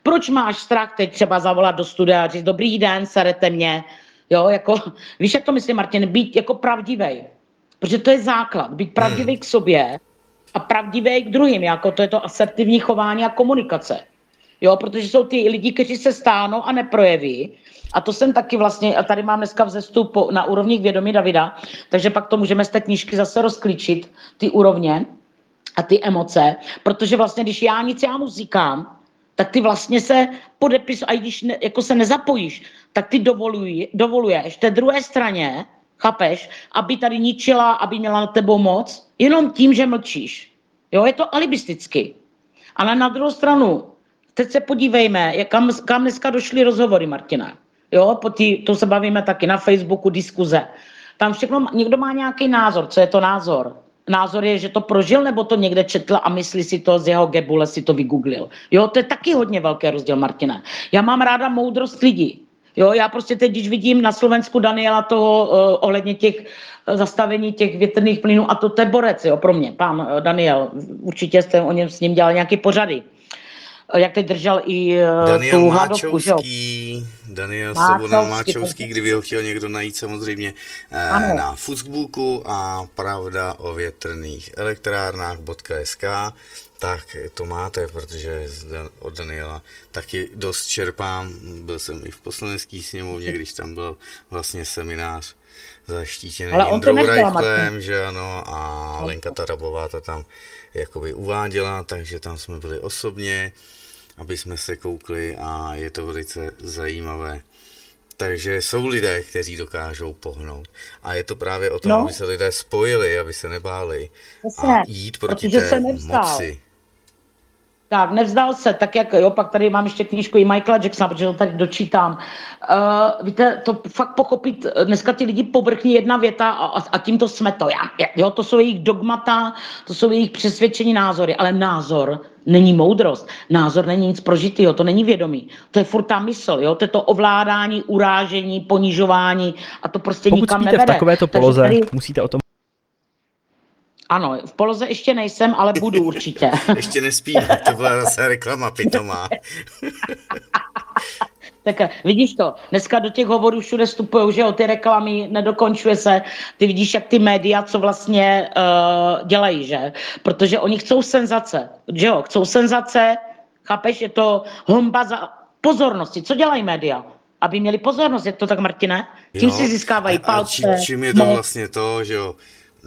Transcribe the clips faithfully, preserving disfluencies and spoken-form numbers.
Proč máš strach teď třeba zavolat do studia a říct, dobrý den, serete mě, jo, jako, víš, jak to myslím, Martin, být jako pravdivej, protože to je základ, být pravdivý Hmm. k sobě a pravdivý k druhým, jako to je to asertivní chování a komunikace, jo, protože jsou ty lidi, kteří se stáhnou a neprojeví. A to jsem taky vlastně, a tady mám dneska vzestup na úrovních vědomí Davida, takže pak to můžeme z té knížky zase rozklíčit, ty úrovně a ty emoce, protože vlastně, když já nic já mu říkám, tak ty vlastně se podepis, a i když ne, jako se nezapojíš, tak ty dovoluj, dovoluješ té druhé straně, chápeš, aby tady ničila, aby měla na tebou moc, jenom tím, že mlčíš. Jo, je to alibisticky. Ale na druhou stranu, teď se podívejme, kam, kam dneska došly rozhovory, Martina. Jo, po tý, to se bavíme taky na Facebooku, diskuze. Tam všechno, někdo má nějaký názor. Co je to názor? Názor je, že to prožil, nebo to někde četl a myslí si to z jeho gebule, si to vygooglil. Jo, to je taky hodně velký rozdíl, Martina. Já mám ráda moudrost lidí. Jo, já prostě teď, když vidím na Slovensku Daniela toho uh, ohledně těch uh, zastavení těch větrných plynů, a to, to je borec, jo, pro mě, pán uh, Daniel. Určitě jste o něm s ním dělal nějaký pořady. Jak teď držel i uh, Daniel tu hladovku, že jo? Máčovský, Daniel Slobodan Máčovský, kdyby ho chtěl někdo najít samozřejmě eh, na Facebooku a Pravda o větrných elektrárnách .sk, tak to máte, protože od Daniela taky dost čerpám. Byl jsem i v Poslanecké sněmovně, když tam byl vlastně seminář zaštítěný Jindrou Reichlem, že ano, a Lenka Tarabová to tam jakoby uváděla, takže tam jsme byli osobně, aby jsme se koukli a je to velice zajímavé. Takže jsou lidé, kteří dokážou pohnout. A je to právě o tom, no. aby se lidé spojili, aby se nebáli a jít proti té moci. Tak, nevzdal se, tak jak, jo, pak tady mám ještě knížku i Michaela Jacksona, protože to tady dočítám. Uh, víte, to fakt pochopit, dneska ty lidi povrchní jedna věta a, a tím to jsme to. Já, jo, to jsou jejich dogmata, to jsou jejich přesvědčení názory, ale názor není moudrost, názor není nic prožitýho, to není vědomí. To je furt ta mysl, jo, to je to ovládání, urážení, ponižování a to prostě Pokud nikam nevede. nevede. V takovéto poloze tady... musíte o tom. Ano, v poloze ještě nejsem, ale budu určitě. Ještě nespím, to byla zase reklama pitomá. Tak vidíš to, dneska do těch hovorů všude vstupují, že jo, ty reklamy, nedokončuje se, ty vidíš, jak ty média, co vlastně uh, dělají, že? Protože oni chcou senzace, že jo, chcou senzace, chápeš, je to honba za pozornosti. Co dělají média? Aby měli pozornost, je to tak, Martine? Tím jo, si získávají palce. A čím, čím je to vlastně to, že jo,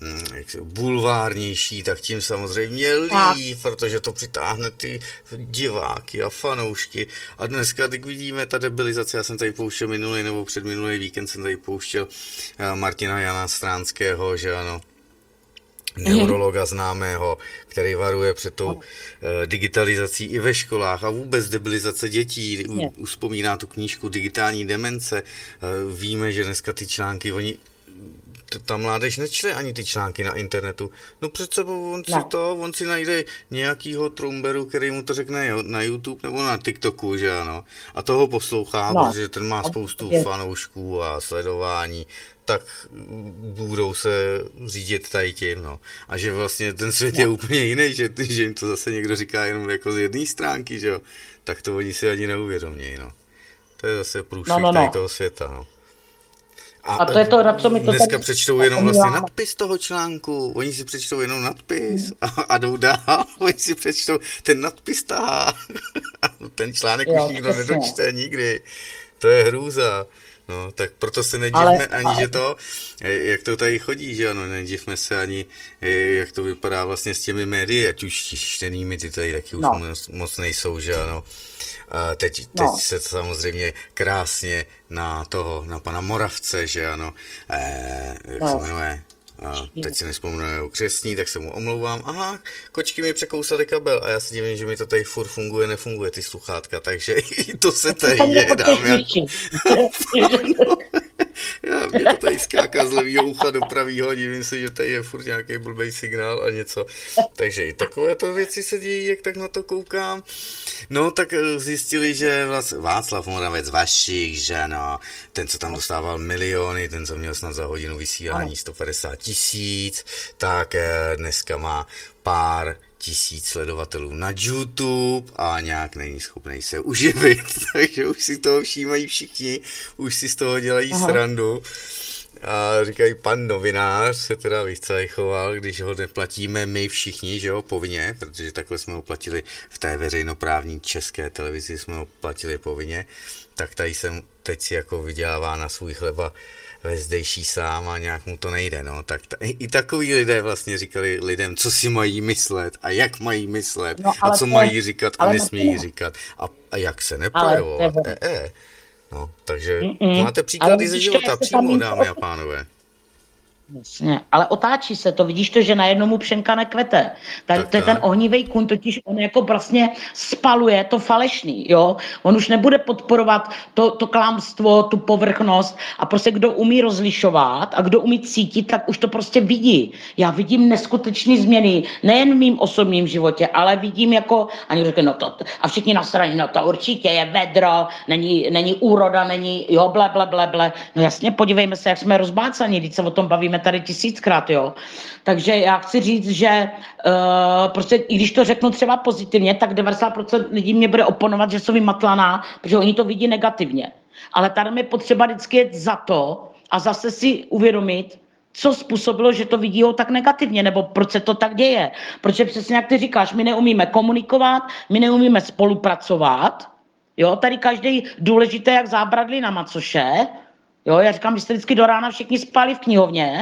bulvárnější, tak tím samozřejmě líp, protože to přitáhne ty diváky a fanoušky. A dneska, tak vidíme, ta debilizace, já jsem tady pouštěl minulý nebo předminulý víkend jsem tady pouštěl Martina Jana Stránského, že ano, neurologa známého, který varuje před tou uh, digitalizací i ve školách a vůbec debilizace dětí. U, uspomíná tu knížku Digitální demence. Uh, víme, že dneska ty články, oni ta mládež nečte ani ty články na internetu. No přece on si to, on si najde nějakýho trumberu, který mu to řekne na YouTube nebo na TikToku, že ano. A toho poslouchá, no. protože ten má spoustu fanoušků a sledování, tak budou se řídit tady tím, no. A že vlastně ten svět no. je úplně jiný, že, že jim to zase někdo říká jenom jako z jedné stránky, že jo. Tak to oni si ani neuvědomí, no. To je zase průšvih no, no, no. tady toho světa, no. A, a to je to, na co mi to dneska tady... přečtou jenom vlastně nadpis toho článku, oni si přečtou jenom nadpis a, a jdou dál, oni si přečtou ten nadpis tahá a ten článek jo, už nikdo přesně. nedočte nikdy, to je hrůza. No, tak proto se nedivme ale, ani, ale... že to, jak to tady chodí, že ano, nedivme se ani, jak to vypadá vlastně s těmi médii, ať už čtenými, ty tady taky už no. moc, moc nejsou, že ano. A teď, teď no. se samozřejmě krásně na toho, na pana Moravce, že ano, eh, jak no. se jmenuje, a teď si nespomenu křestní, tak se mu omlouvám. Aha, kočky mi překousaly kabel a já si divím, že mi to tady furt funguje, nefunguje ty sluchátka, takže i to se tady je, dámy. Já, mě to tady skáká z levýho ucha do pravýho, divím se, že tady je furt nějaký blbej signál a něco. Takže i takovéto věci se dějí, jak tak na to koukám. No, tak zjistili, že Václav Moravec Vašik, že no, ten, co tam dostával miliony, ten, co měl snad za hodinu vysílání sto padesát tisíc, tak dneska má pár tisíc sledovatelů na YouTube a nějak není schopný se uživit, takže už si toho všímají všichni, už si z toho dělají Aha. srandu. A říkají, pan novinář se teda vycajchoval, když ho neplatíme my všichni, že jo, povinně, protože takhle jsme ho platili v té veřejnoprávní české televizi, jsme ho platili povinně, tak tady jsem teď si jako vydělává na svůj chleba ve zdejší sám a nějak mu to nejde, no, tak ta, i takový lidé vlastně říkali lidem, co si mají myslet a jak mají myslet no, a co to, mají říkat a nesmějí to... říkat a, a jak se neprojevovat, e, e. No, takže Mm-mm. máte příklady ze života přímo, dámy a pánové. Jasně, ale otáčí se to, vidíš to, že najednou mu pšenka nekvete. Tady to je ten ohnivej kůň, totiž on jako vlastně spaluje to falešný, jo. On už nebude podporovat to, to klamstvo, tu povrchnost a prostě kdo umí rozlišovat a kdo umí cítit, tak už to prostě vidí. Já vidím neskutečné změny, nejen v mým osobním životě, ale vidím jako, a někdo řekne, no to, a všichni na straně, no to určitě je vedro, není, není úroda, není, jo, ble, ble, ble, ble. No jasně, podívejme se, jak jsme rozbácaní, když se o tom bavíme tady tisíckrát, jo. Takže já chci říct, že uh, prostě, i když to řeknu třeba pozitivně, tak devadesát procent lidí mě bude oponovat, že jsou vymatlaná, protože oni to vidí negativně. Ale tady je potřeba vždycky jet za to a zase si uvědomit, co způsobilo, že to vidí tak negativně, nebo proč se to tak děje. Protože přesně jak ty říkáš, my neumíme komunikovat, my neumíme spolupracovat, jo, tady každý důležité jak zábradlí na macoše. Jo, já říkám, vy jste vždycky do rána všichni spali v knihovně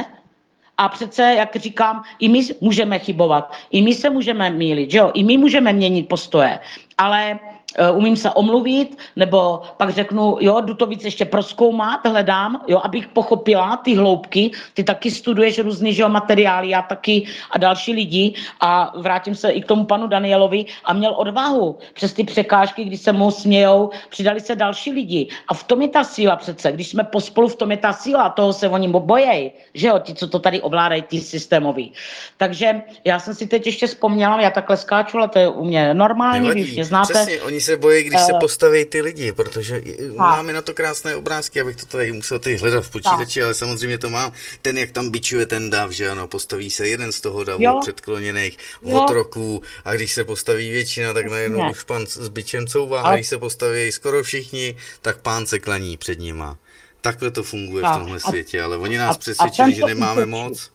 a přece, jak říkám, i my můžeme chybovat, i my se můžeme mýlit, že jo, i my můžeme měnit postoje, ale uh, umím se omluvit, nebo pak řeknu, jo, jdu to víc ještě prozkoumat, hledám, jo, abych pochopila ty hloubky, ty taky studuješ různý, že jo, materiály, já taky a další lidi a vrátím se i k tomu panu Danielovi a měl odvahu přes ty překážky, když se mu smějou, přidali se další lidi a v tom je ta síla přece, když jsme pospolu, v tom je ta síla, toho se oni bojejí, že jo, ti, co to tady ovládají, ty systémoví. Takže já jsem si teď ještě vzpomněla, já takhle skáču, ale to je u mě normální, vy mě znáte. Přesně, oni se bojí, když uh, se postaví ty lidi, protože tak. máme na to krásné obrázky, abych to tady musel tady hledat v počítači, tak. ale samozřejmě to mám. Ten, jak tam bičuje ten dav, že ano, postaví se jeden z toho davu jo. předkloněných otroků a když se postaví většina, tak najednou už pan s bičem couvá a když se postaví skoro všichni, tak pán se klaní před nima. Takhle to funguje tak. v tomhle a, světě, ale oni nás a, přesvědčili, a že nemáme útočí. moc.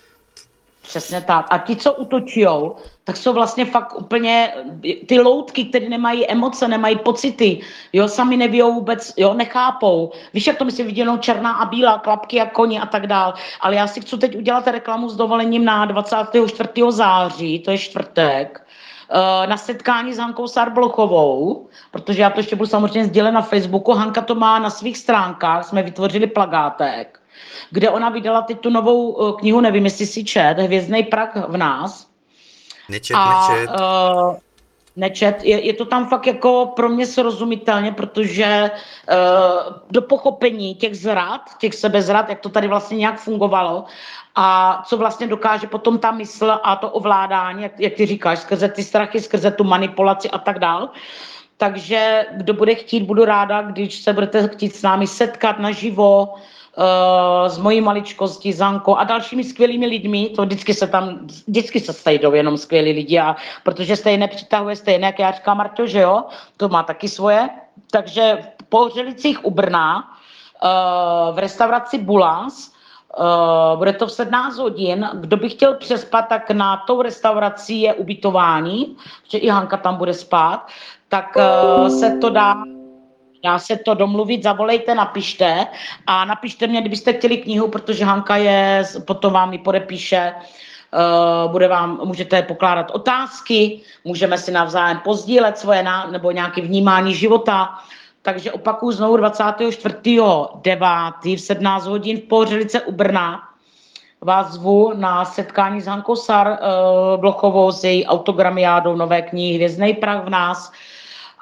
Přesně tak. A ti, co útočijou, tak jsou vlastně fakt úplně ty loutky, které nemají emoce, nemají pocity, jo, sami nevíjou vůbec, jo, nechápou. Víš, jak to myslím, vidí jenom černá a bílá, klapky a koni a tak dál. Ale já si chci teď udělat reklamu s dovolením na dvacátého čtvrtého září, to je čtvrtek, na setkání s Hankou Sarblochovou, protože já to ještě budu samozřejmě sdělit na Facebooku. Hanka to má na svých stránkách, jsme vytvořili plakátek, kde ona vydala teď tu novou knihu, nevím, jestli si čet, Hvězdnej prach v nás. Nečet, a, nečet. Uh, nečet. Je, je to tam fakt jako pro mě srozumitelně, protože uh, do pochopení těch zrad, těch sebezrad, jak to tady vlastně nějak fungovalo a co vlastně dokáže potom ta mysl a to ovládání, jak, jak ty říkáš, skrze ty strachy, skrze tu manipulaci a tak dál. Takže kdo bude chtít, budu ráda, když se budete chtít s námi setkat naživo, Uh, s mojí maličkostí, Zanko a dalšími skvělými lidmi, to vždycky se tam, vždycky se sejdou jenom skvělí lidi, a protože stejné přitahuje stejné, jak já říkám, Marťo, že jo, to má taky svoje, takže v Pohřelicích u Brna, uh, v restauraci Bulas, uh, bude to v sedmnáct hodin, kdo by chtěl přespat, tak na tou restaurací je ubytování, že i Hanka tam bude spát, tak uh, se to dá Dá se to domluvit, zavolejte, napište a napište mě, kdybyste chtěli knihu, protože Hanka je, potom vám ji podepíše, uh, bude vám, můžete pokládat otázky, můžeme si navzájem pozdílet svoje ná, nebo nějaké vnímání života. Takže opakuju znovu dvacátého čtvrtého devátého v sedmnáct hodin v Pohřelice u Brna. Vás zvu na setkání s Hankou Sar uh, Blochovou s její autogramiádou nové knihy Hvězdnej prach v nás.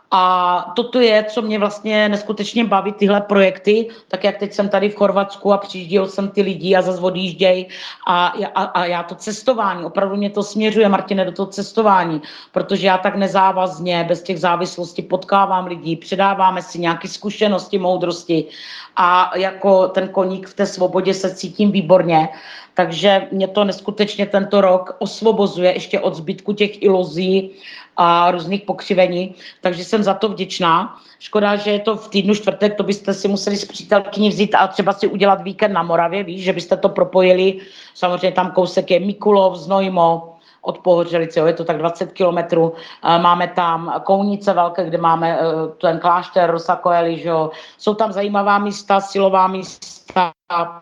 A toto je, co mě vlastně neskutečně baví, tyhle projekty, tak jak teď jsem tady v Chorvatsku a přijížděl jsem ty lidi a zase odjížděj a, a, a já to cestování, opravdu mě to směřuje, Martine, do toho cestování, protože já tak nezávazně, bez těch závislostí potkávám lidi, předáváme si nějaké zkušenosti, moudrosti a jako ten koník v té svobodě se cítím výborně. Takže mě to neskutečně tento rok osvobozuje ještě od zbytku těch iluzí a různých pokřivení, takže jsem za to vděčná. Škoda, že je to v týdnu čtvrtek, to byste si museli s přítelkyní vzít a třeba si udělat víkend na Moravě, víš, že byste to propojili. Samozřejmě tam kousek je Mikulov, Znojmo, od Pohořelice, jo, je to tak dvacet kilometrů. Máme tam Kounice velké, kde máme ten klášter Rosakoeli, že jo. Jsou tam zajímavá místa, silová místa,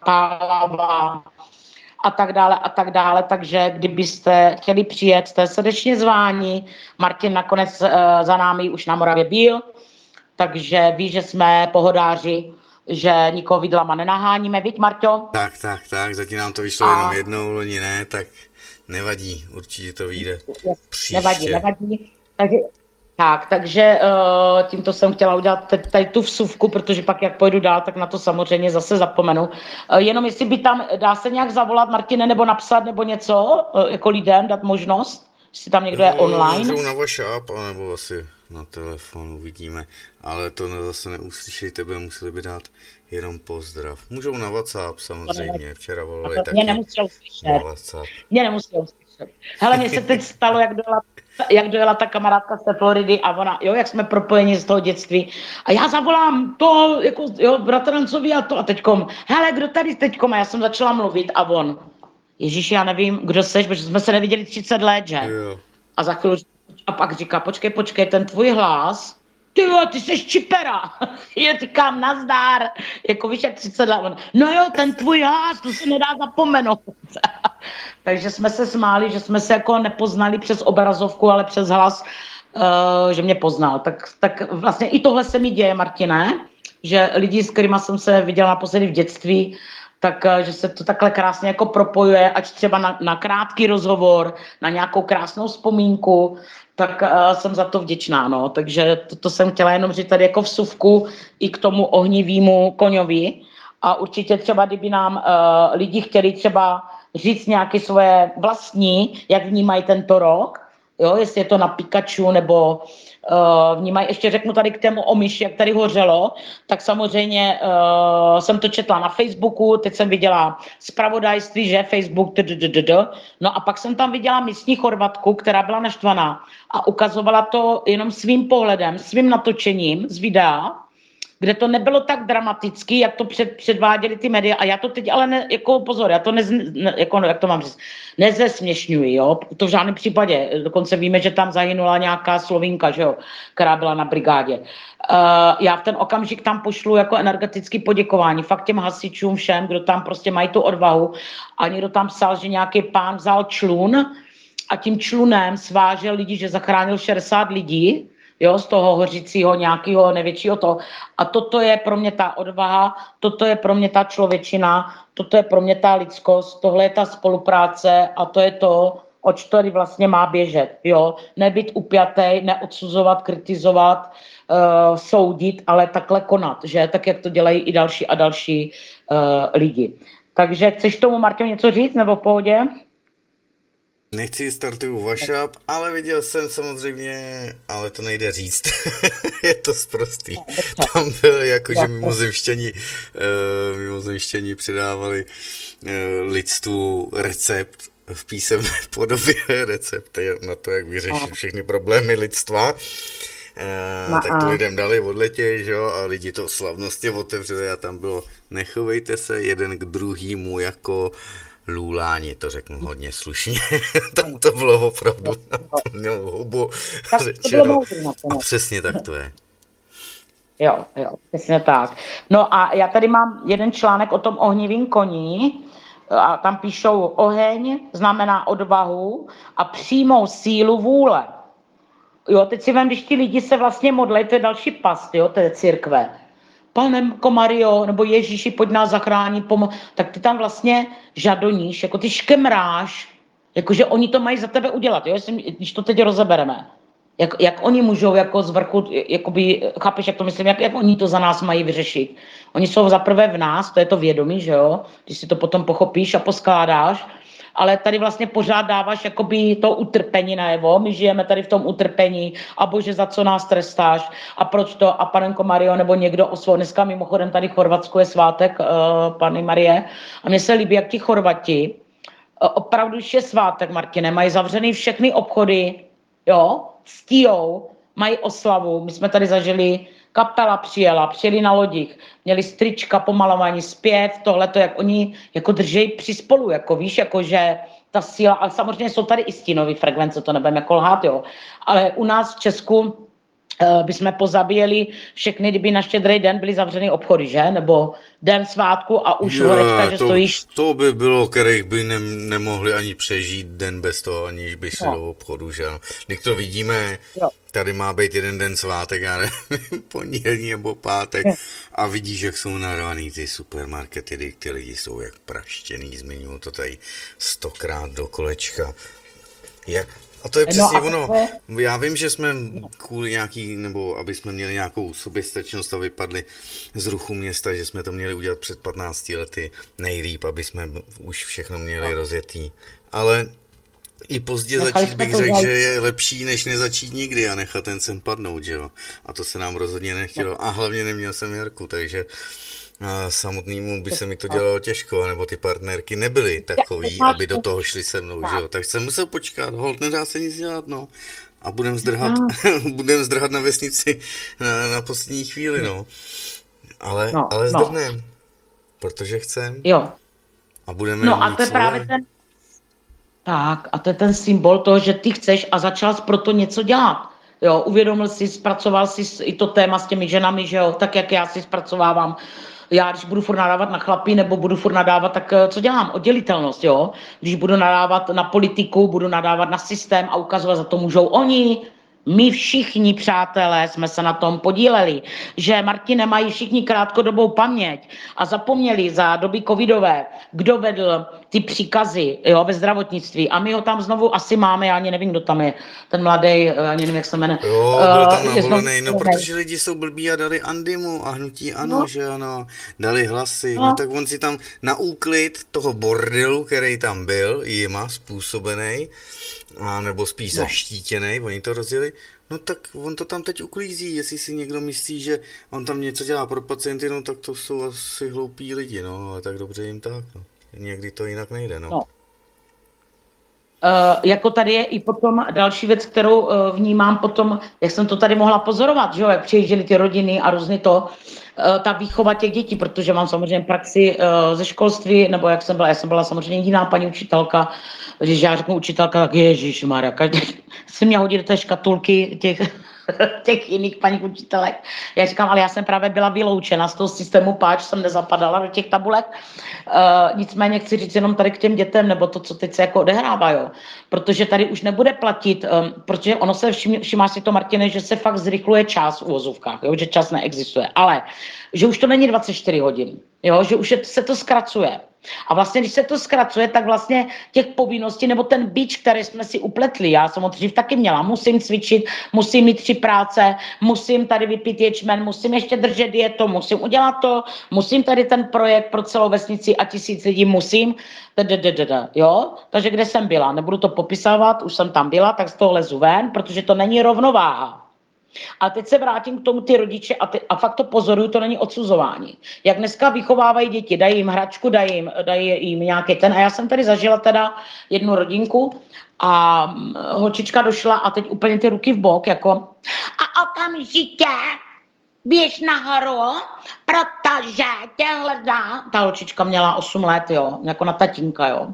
Pálava, a tak dále a tak dále, takže kdybyste chtěli přijet, jste srdečně zváni. Martin nakonec uh, za námi už na Moravě byl, takže ví, že jsme pohodáři, že nikoho vidlama nenaháníme, viď, Marťo? Tak, tak, tak, zatím nám to vyšlo a... jenom jednou, loni ne, tak nevadí, určitě to vyjde příště. Nevadí, nevadí, takže... Tak, takže uh, tímto jsem chtěla udělat tady tu vsuvku, protože pak jak pojedu dál, tak na to samozřejmě zase zapomenu. Uh, jenom jestli by tam, dá se nějak zavolat, Martine, nebo napsat, nebo něco, uh, jako lidem dát možnost, jestli tam někdo je no, online. Můžou na WhatsApp, nebo asi na telefon, uvidíme, ale to ne, zase neuslyšej tebe, museli by dát jenom pozdrav. Můžou na WhatsApp samozřejmě, včera volali taky. Mě nemusel uslyšet. Na WhatsApp. Mě nemusel uslyšet. Hele, mně se teď stalo, jak dojela jak dojela ta kamarádka z té Floridy a ona, jo, jak jsme propojeni z toho dětství. A já zavolám to, jako, jo, bratrancovi a to a teďkom, hele, kdo tady teďkom? A já jsem začala mluvit a on, Ježíš, já nevím, kdo seš, protože jsme se neviděli třicet let, že? Jo. A za chvíli, a pak říká, počkej, počkej, ten tvůj hlas, ty jo, ty seš čipera. Já říkám, nazdár, jako víš, jak třicet let. On, no jo, ten tvůj hlas, to se nedá zapomenout. Takže jsme se smáli, že jsme se jako nepoznali přes obrazovku, ale přes hlas, uh, že mě poznal. Tak, tak vlastně i tohle se mi děje, Martine, že lidi, s kterými jsem se viděla naposledy v dětství, tak že se to takhle krásně jako propojuje, ať třeba na, na krátký rozhovor, na nějakou krásnou vzpomínku, tak uh, jsem za to vděčná, no. Takže to, to jsem chtěla jenom říct tady jako vsuvku i k tomu ohnivému koňovi. A určitě třeba, kdyby nám uh, lidi chtěli třeba říct nějaké svoje vlastní, jak vnímají tento rok, jo, jestli je to na Pikachu, nebo uh, vnímají, ještě řeknu tady k tému o myši, jak tady hořelo, tak samozřejmě uh, jsem to četla na Facebooku, teď jsem viděla zpravodajství, že Facebook, tdd. No a pak jsem tam viděla místní Chorvatku, která byla naštvaná a ukazovala to jenom svým pohledem, svým natočením z videa, kde to nebylo tak dramatický, jak to před, předváděli ty média. A já to teď ale, ne, jako pozor, já to nez, ne, jako, jak to mám říct, nezesměšňuji, jo, to v žádném případě. Dokonce víme, že tam zahynula nějaká Slovinka, že jo, která byla na brigádě. Uh, já v ten okamžik tam pošlu jako energetické poděkování fakt těm hasičům všem, kdo tam prostě mají tu odvahu. A někdo tam psal, že nějaký pán vzal člun a tím člunem svážel lidi, že zachránil šedesát lidí, jo, z toho hořícího nějakého největšího toho. A toto je pro mě ta odvaha, toto je pro mě ta člověčina, toto je pro mě ta lidskost, tohle je ta spolupráce a to je to, oč tady vlastně má běžet, jo. Nebýt upjatej, neodsuzovat, kritizovat, uh, soudit, ale takhle konat, že? Tak, jak to dělají i další a další uh, lidi. Takže chceš tomu, Marťo, něco říct, nebo v pohodě? Nechci startuju WhatsApp, ale viděl jsem samozřejmě, ale to nejde říct, je to sprostý. Tam bylo jako, že mimozemštění, uh, mimozemštění předávali uh, lidstvu recept v písemné podobě, recept na to, jak vyřešit všechny problémy lidstva. Uh, no, tak to lidem dali odletěj, že jo, a lidi to slavnostně otevřeli a tam bylo, nechovejte se jeden k druhýmu jako luláni, to řeknu hodně slušně. Tam to bylo opravdu, to mělo hubu řečeno. A přesně tak to je. Jo, jo, přesně tak. No a já tady mám jeden článek o tom ohnivým koni a tam píšou, oheň znamená odvahu a přímou sílu vůle. Jo, teď si vem, když ti lidi se vlastně modlí, to je další past, jo, to je církve. Pane Mario, nebo Ježíši, pojď nás zachránit, pomo-. Tak ty tam vlastně žadoníš, jako ty škemráš, jakože oni to mají za tebe udělat, jo, když to teď rozebereme. Jak, jak oni můžou jako z vrchu, jakoby, chápeš, jak to myslím, jak, jak oni to za nás mají vyřešit. Oni jsou zaprvé v nás, to je to vědomí, že jo, když si to potom pochopíš a poskládáš, ale tady vlastně pořád dáváš jakoby to utrpení najevo, my žijeme tady v tom utrpení a bože, za co nás trestáš a proč to a panenko Mario nebo někdo osvou, dneska mimochodem tady v Chorvatsku je svátek uh, Panny Marie a mně se líbí, jak ti Chorvati, uh, opravdu, když je svátek, Martine, mají zavřený všechny obchody, jo, ctijou, mají oslavu, my jsme tady zažili, kapela přijela, přijeli na lodích, měli strička, pomalování, zpěv, tohleto, jak oni jako držejí při spolu, jako víš, jako že ta síla, ale samozřejmě jsou tady i stínový frekvence, to nebudeme jako lhát, jo, ale u nás v Česku uh, bychom pozabíjeli všechny, kdyby na Štědrý den byly zavřeny obchody, že, nebo den svátku a už horečka, že to, stojíš. To by bylo, kterých by ne, nemohli ani přežít den bez toho, aniž by šli no. do obchodu, že ano. Když to vidíme, jo. Tady má být jeden den svátek, já nevím, pondělí nebo pátek a vidíš, jak jsou narvaný ty supermarkety, kdy ty lidi jsou jak praštěný, zmiňuji to tady stokrát do kolečka. Jak, a to je přesně no ono. Je... Já vím, že jsme kvůli nějaký, nebo aby jsme měli nějakou soběstačnost a vypadli z ruchu města, že jsme to měli udělat před patnácti lety nejlíp, aby jsme už všechno měli no. rozjetý. Ale i pozdě Nechali začít bych řekl, že je lepší, než nezačít nikdy a nechat ten sem padnout, že jo. A to se nám rozhodně nechtělo. A hlavně neměl jsem Jarku, takže samotnému by se mi to dělalo těžko, nebo ty partnerky nebyly takový, aby do toho šli se mnou, že jo. Tak jsem musel počkat, hold, nedá se nic dělat, no. A budem zdrhat, budem zdrhat na vesnici na, na poslední chvíli, no. Ale, no, ale no. zdrhnem, protože chcem. Jo. A budeme No a to je právě ten Tak, a to je ten symbol toho, že ty chceš a začal jsi proto něco dělat. Jo, uvědomil jsi, zpracoval jsi i to téma s těmi ženami, že jo, tak jak já si zpracovávám. Já, když budu furt nadávat na chlapy, nebo budu furt nadávat, tak co dělám? Oddělitelnost, jo. Když budu nadávat na politiku, budu nadávat na systém a ukazovat, za to můžou oni. My všichni, přátelé, jsme se na tom podíleli, že Martine mají všichni krátkodobou paměť a zapomněli za doby covidové, kdo vedl ty příkazy, jo, ve zdravotnictví a my ho tam znovu asi máme, já ani nevím, kdo tam je, ten mladý, ani nevím, jak se jmenuje. Jo, byl tam uh, navolený, no protože lidi jsou blbí a dali Andymu a hnutí ano, no. že ano, dali hlasy, no. no tak on si tam na úklid toho bordelu, který tam byl, jima způsobený, a nebo spíš no. zaštítěnej, oni to rozjeli, no tak on to tam teď uklízí, jestli si někdo myslí, že on tam něco dělá pro pacienty, no tak to jsou asi hloupí lidi, no, ale tak dobře jim tak, no. Někdy to jinak nejde, no. no. Uh, jako tady je i potom další věc, kterou uh, vnímám potom, jak jsem to tady mohla pozorovat, že jo, jak přijížděly ty rodiny a různě to, uh, ta výchova těch dětí, protože mám samozřejmě praxi uh, ze školství, nebo jak jsem byla, já jsem byla samozřejmě jediná paní učitelka, když já řeknu učitelka, tak ježišmarja, každý si mě hodí do té škatulky těch, těch jiných paní učitelek. Já říkám, ale já jsem právě byla vyloučena z toho systému páč, jsem nezapadala do těch tabulek. Uh, nicméně chci říct jenom tady k těm dětem, nebo to, co teď se jako odehrává, jo. Protože tady už nebude platit, um, protože ono se, všim, všimáš si to, Martine, že se fakt zrychluje čas v uvozovkách, jo, že čas neexistuje, ale že už to není dvacet čtyři hodin, jo, že už je, se to zkracuje. A vlastně, když se to zkracuje, tak vlastně těch povinností, nebo ten bič, který jsme si upletli, já jsem ho dřív taky měla, musím cvičit, musím mít tři práce, musím tady vypít ječmen, musím ještě držet dietu, musím udělat to, musím tady ten projekt pro celou vesnici a tisíc lidí, musím, jo, takže kde jsem byla, nebudu to popisovat, už jsem tam byla, tak z toho lezu ven, protože to není rovnováha. A teď se vrátím k tomu ty rodiče a, ty, a fakt to pozoruju, to není odsuzování. Jak dneska vychovávají děti, dají jim hračku, dají jim, dají jim nějaký ten. A já jsem tady zažila teda jednu rodinku a holčička došla a teď úplně ty ruky v bok, jako a okamžitě běž nahoru, protože tě hledá. Ta holčička měla osm let, jo, jako na tatínka, jo.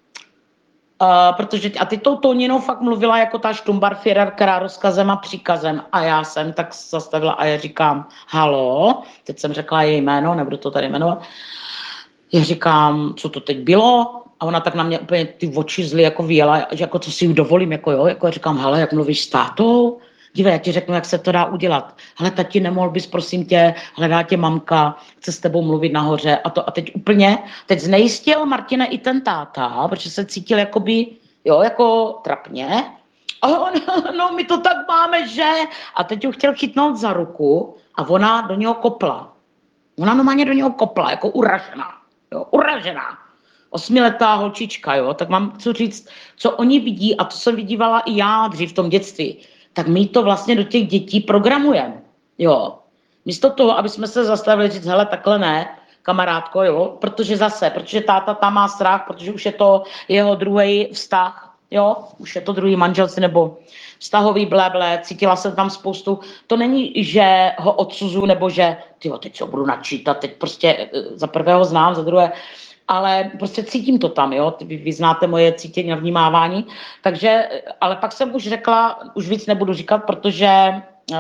Uh, protože, a ty tou tóninou fakt mluvila jako ta Štumbar-Führer, která rozkazem a příkazem. A já jsem tak zastavila a já říkám, halo, teď jsem řekla její jméno, nebudu to tady jmenovat. Já říkám, co to teď bylo? A ona tak na mě úplně ty oči zly jako vyjela, že jako co si dovolím, jako jo, jako já říkám, hele, jak mluvíš s tátou? Dívej, já ti řeknu, jak se to dá udělat. Hele, tati, nemohl bys, prosím tě, hledá tě mamka, chce s tebou mluvit nahoře. A, to, a teď úplně, teď znejistil Martina i ten táta, protože se cítil jakoby, jo, jako trapně. A on, no my to tak máme, že? A teď ho chtěl chytnout za ruku a ona do něho kopla. Ona normálně do něho kopla, jako uražená. Jo, uražená. Osmiletá holčička, jo, tak mám co říct, co oni vidí, a to jsem vidívala i já dřív v tom dětství, tak my to vlastně do těch dětí programujeme, jo. Místo toho, aby jsme se zastavili říct, hele, takhle ne, kamarádko, jo, protože zase, protože táta tam má strach, protože už je to jeho druhý vztah, jo, už je to druhý manželství nebo vztahový bléble, cítila jsem tam spoustu, to není, že ho odsuzu, nebo že, tyjo, teď co budu načítat, teď prostě za prvého znám, za druhé, ale prostě cítím to tam, jo, vy, vy znáte moje cítění a vnímávání, takže, ale pak jsem už řekla, už víc nebudu říkat, protože uh,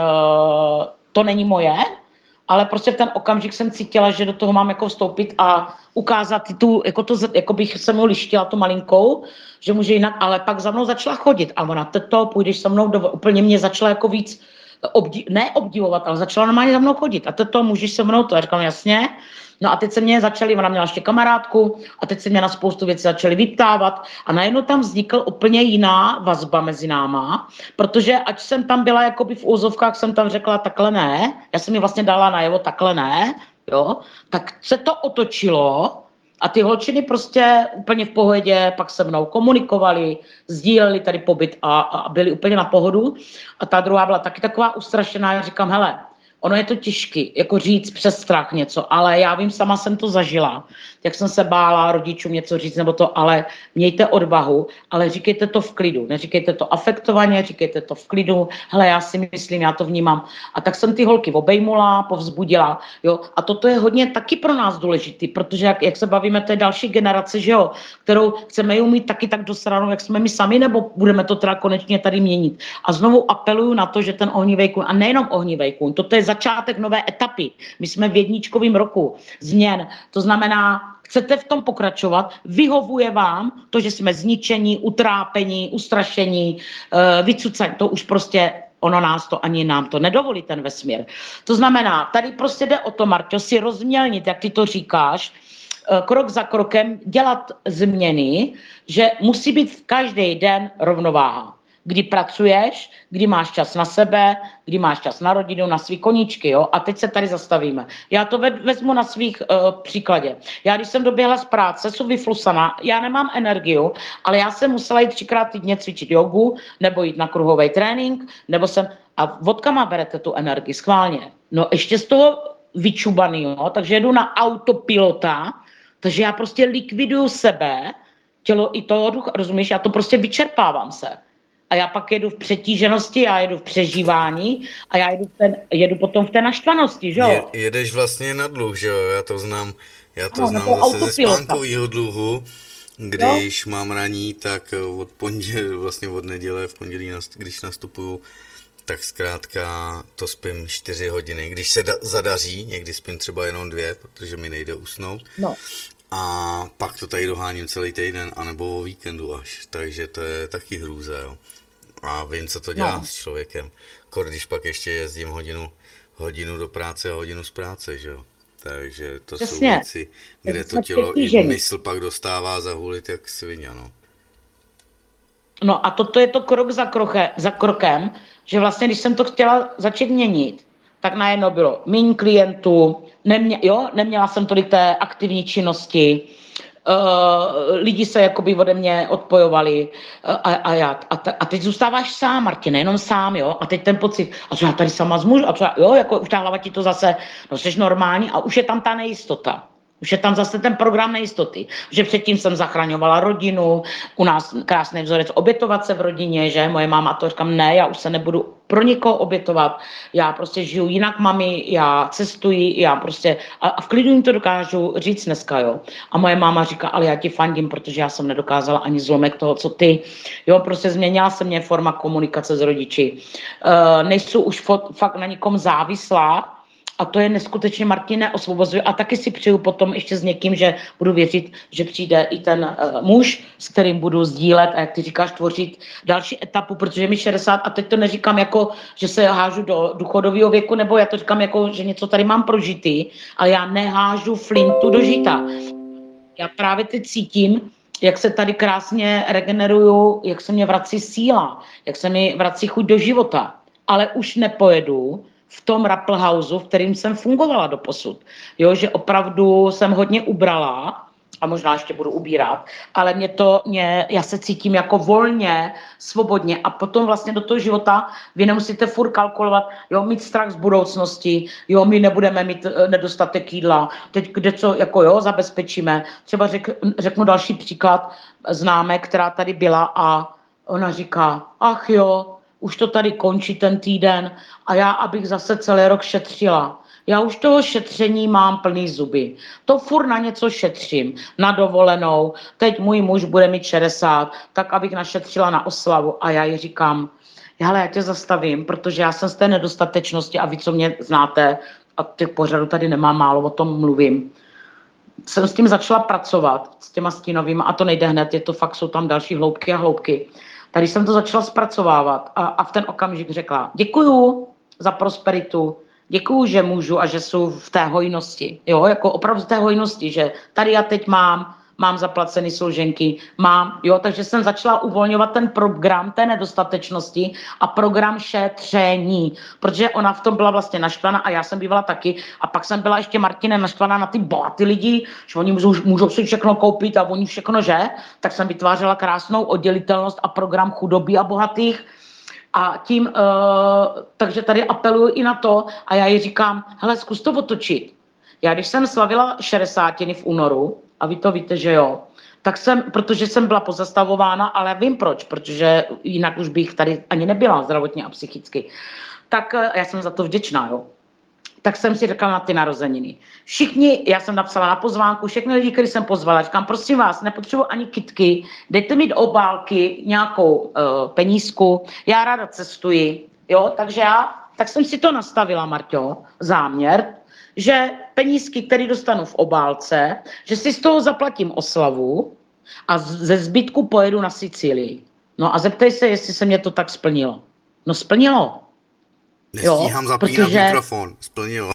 to není moje, ale prostě v ten okamžik jsem cítila, že do toho mám jako vstoupit a ukázat tu, jako to, jako bych se mnou lištila tu malinkou, že může jinak, ale pak za mnou začala chodit a ona, teto, půjdeš se mnou, do, úplně mě začala jako víc, obdi, ne obdivovat, ale začala normálně za mnou chodit a teto, můžeš se mnou, to já říkám jasně. No a teď se mě začali, ona měla ještě kamarádku a teď se mě na spoustu věcí začaly vyptávat a najednou tam vznikl úplně jiná vazba mezi náma, protože ať jsem tam byla jakoby v úzovkách, jsem tam řekla takhle ne, já jsem mi vlastně dala najevo takhle ne, jo, tak se to otočilo a ty holčiny prostě úplně v pohodě pak se mnou komunikovali, sdíleli tady pobyt a, a byli úplně na pohodu a ta druhá byla taky taková ustrašená, já říkám, hele, ono je to těžký, jako říct přes strach něco, ale já vím, sama jsem to zažila, jak jsem se bála rodičům něco říct nebo to, ale mějte odvahu, ale říkejte to v klidu, neříkejte to afektovaně, říkejte to v klidu, hele, já si myslím, já to vnímám. A tak jsem ty holky obejmula, povzbudila, jo, a toto je hodně taky pro nás důležitý, protože jak, jak se bavíme té další generace, že jo, kterou chceme ju mít taky tak dosranou, jak jsme my sami, nebo budeme to teda konečně tady měnit. A znovu apeluju na to, že ten ohnivej kůň, a nejenom ohnivej kůň, toto je začátek nové etapy. My jsme v jedničkovém roku změn. To znamená, chcete v tom pokračovat, vyhovuje vám to, že jsme zničení, utrápení, ustrašení, vycucaní, to už prostě ono nás to ani nám to nedovolí, ten vesmír. To znamená, tady prostě jde o to, Marťo, si rozmělnit, jak ty to říkáš, krok za krokem dělat změny, že musí být každý den rovnováha. Kdy pracuješ, kdy máš čas na sebe, kdy máš čas na rodinu, na svý koníčky, jo? A teď se tady zastavíme. Já to vezmu na svých uh, příkladě. Já, když jsem doběhla z práce, jsem vyflusaná, já nemám energii, ale já jsem musela jít třikrát týdně cvičit jogu, nebo jít na kruhový trénink, nebo jsem, a odkama berete tu energii, schválně. No ještě z toho vyčubaný, jo? Takže jedu na autopilota, takže já prostě likviduju sebe, tělo i toho ducha, rozumíš, já to prostě vyčerpávám se. A já pak jedu v přetíženosti, já jedu v přežívání a já jedu, v ten, jedu potom v té naštvanosti, že jo? Je, jedeš vlastně na dluh, že jo? Já to znám, já to no, znám zase ze spánkového dluhu, když jo? mám raní, tak od pondělí, vlastně od neděle, v pondělí, když nastupuju, tak zkrátka to spím čtyři hodiny. Když se da, zadaří, někdy spím třeba jenom dvě, protože mi nejde usnout. No. A pak to tady doháním celý týden, anebo o víkendu až. Takže to je taky hrůza, jo. A vím, co to dělá no. s člověkem. Kor, když pak ještě jezdím hodinu, hodinu do práce a hodinu z práce, že jo. Takže to Přesně. jsou věci, kde to tělo i mysl pak dostává zahulit jak svině, no. No a toto je to krok za, kroche, za krokem, že vlastně, když jsem to chtěla začít měnit, tak najednou bylo méně klientů, nemě, jo, neměla jsem tolik té aktivní činnosti, uh, lidi se jakoby ode mě odpojovali uh, a, a, já, a, ta, a teď zůstáváš sám, Martin, nejenom sám, jo, a teď ten pocit, a co já tady sama zmůžu, a co já, jo, jako už ta hlava ti to zase, no jsi normální a už je tam ta nejistota. Už je tam zase ten program nejistoty, že předtím jsem zachraňovala rodinu, u nás krásný vzorec obětovat se v rodině, že moje máma to říkám, ne, já už se nebudu pro nikoho obětovat, já prostě žiju jinak, mami, já cestuji, já prostě, a, a v klidu jim to dokážu říct dneska, jo. A moje máma říká, ale já ti fandím, protože já jsem nedokázala ani zlomek toho, co ty, jo, prostě změnila se mě forma komunikace s rodiči, uh, nejsou už fot, fakt na nikom závislá. A to je neskutečně, Martine, osvobozuje. A taky si přeju potom ještě s někým, že budu věřit, že přijde i ten uh, muž, s kterým budu sdílet a jak ty říkáš, tvořit další etapu, protože je mi šedesát a teď to neříkám jako, že se hážu do důchodového věku, nebo já to říkám jako, že něco tady mám prožitý, ale já nehážu flintu do žita. Já právě teď cítím, jak se tady krásně regeneruju, jak se mě vrací síla, jak se mi vrací chuť do života. Ale už nepojedu v tom Rappelhausu, v kterým jsem fungovala doposud. Jo, že opravdu jsem hodně ubrala, a možná ještě budu ubírat, ale mě to, mě, já se cítím jako volně, svobodně a potom vlastně do toho života vy nemusíte furt kalkulovat, jo, mít strach z budoucnosti, jo, my nebudeme mít nedostatek jídla, teď kde co, jako jo, zabezpečíme. Třeba řek, řeknu další příklad známé, která tady byla a ona říká, ach jo, už to tady končí ten týden a já, abych zase celý rok šetřila. Já už toho šetření mám plný zuby. To furt na něco šetřím, na dovolenou. Teď můj muž bude mít šedesát, tak abych našetřila na oslavu. A já jí říkám, hele, já tě zastavím, protože já jsem z té nedostatečnosti a vy, co mě znáte, a těch pořadů tady nemám málo, o tom mluvím. Jsem s tím začala pracovat, s těma stínovými, a to nejde hned, je to fakt, jsou tam další hloubky a hloubky. Tady jsem to začala zpracovávat a, a v ten okamžik řekla, děkuju za prosperitu, děkuju, že můžu a že jsou v té hojnosti, jo, jako opravdu v té hojnosti, že tady já teď mám, mám zaplacený složenky, mám, jo, takže jsem začala uvolňovat ten program té nedostatečnosti a program šetření, protože ona v tom byla vlastně naštvaná a já jsem bývala taky a pak jsem byla ještě, Martine, naštvaná na ty bohatý lidi, že oni můžou, můžou si všechno koupit a oni všechno, že, tak jsem vytvářela krásnou oddělitelnost a program chudoby a bohatých. A tím, uh, takže tady apeluju i na to a já jí říkám, hele, zkus to otočit. Já když jsem slavila šedesátiny v únoru, a vy to víte, že jo, tak jsem, protože jsem byla pozastavována, ale vím proč, protože jinak už bych tady ani nebyla zdravotně a psychicky. Tak uh, já jsem za to vděčná, jo. Tak jsem si řekla na ty narozeniny. Všichni, já jsem napsala na pozvánku, všechny lidi, který jsem pozvala, říkám, prosím vás, nepotřebuji ani kytky, dejte mi do obálky nějakou uh, penízku, já ráda cestuji, jo, takže já, tak jsem si to nastavila, Marťo, záměr, že penízky, které dostanu v obálce, že si z toho zaplatím oslavu a ze zbytku pojedu na Sicílii. No a zeptej se, jestli se mě to tak splnilo. No splnilo. Nestíhám zapínat protože... mikrofon, splnilo.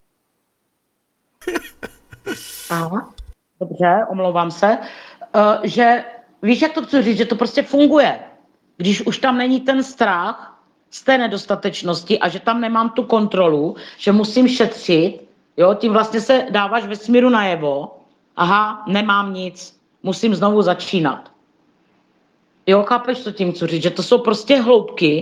Aha, dobře, omlouvám se. Uh, že víš, jak to chci říct, že to prostě funguje. Když už tam není ten strach z té nedostatečnosti a že tam nemám tu kontrolu, že musím šetřit, jo, tím vlastně se dáváš vesmíru najevo, aha, nemám nic, musím znovu začínat. Jo, chápeš, co tím chci říct, že to jsou prostě hloubky,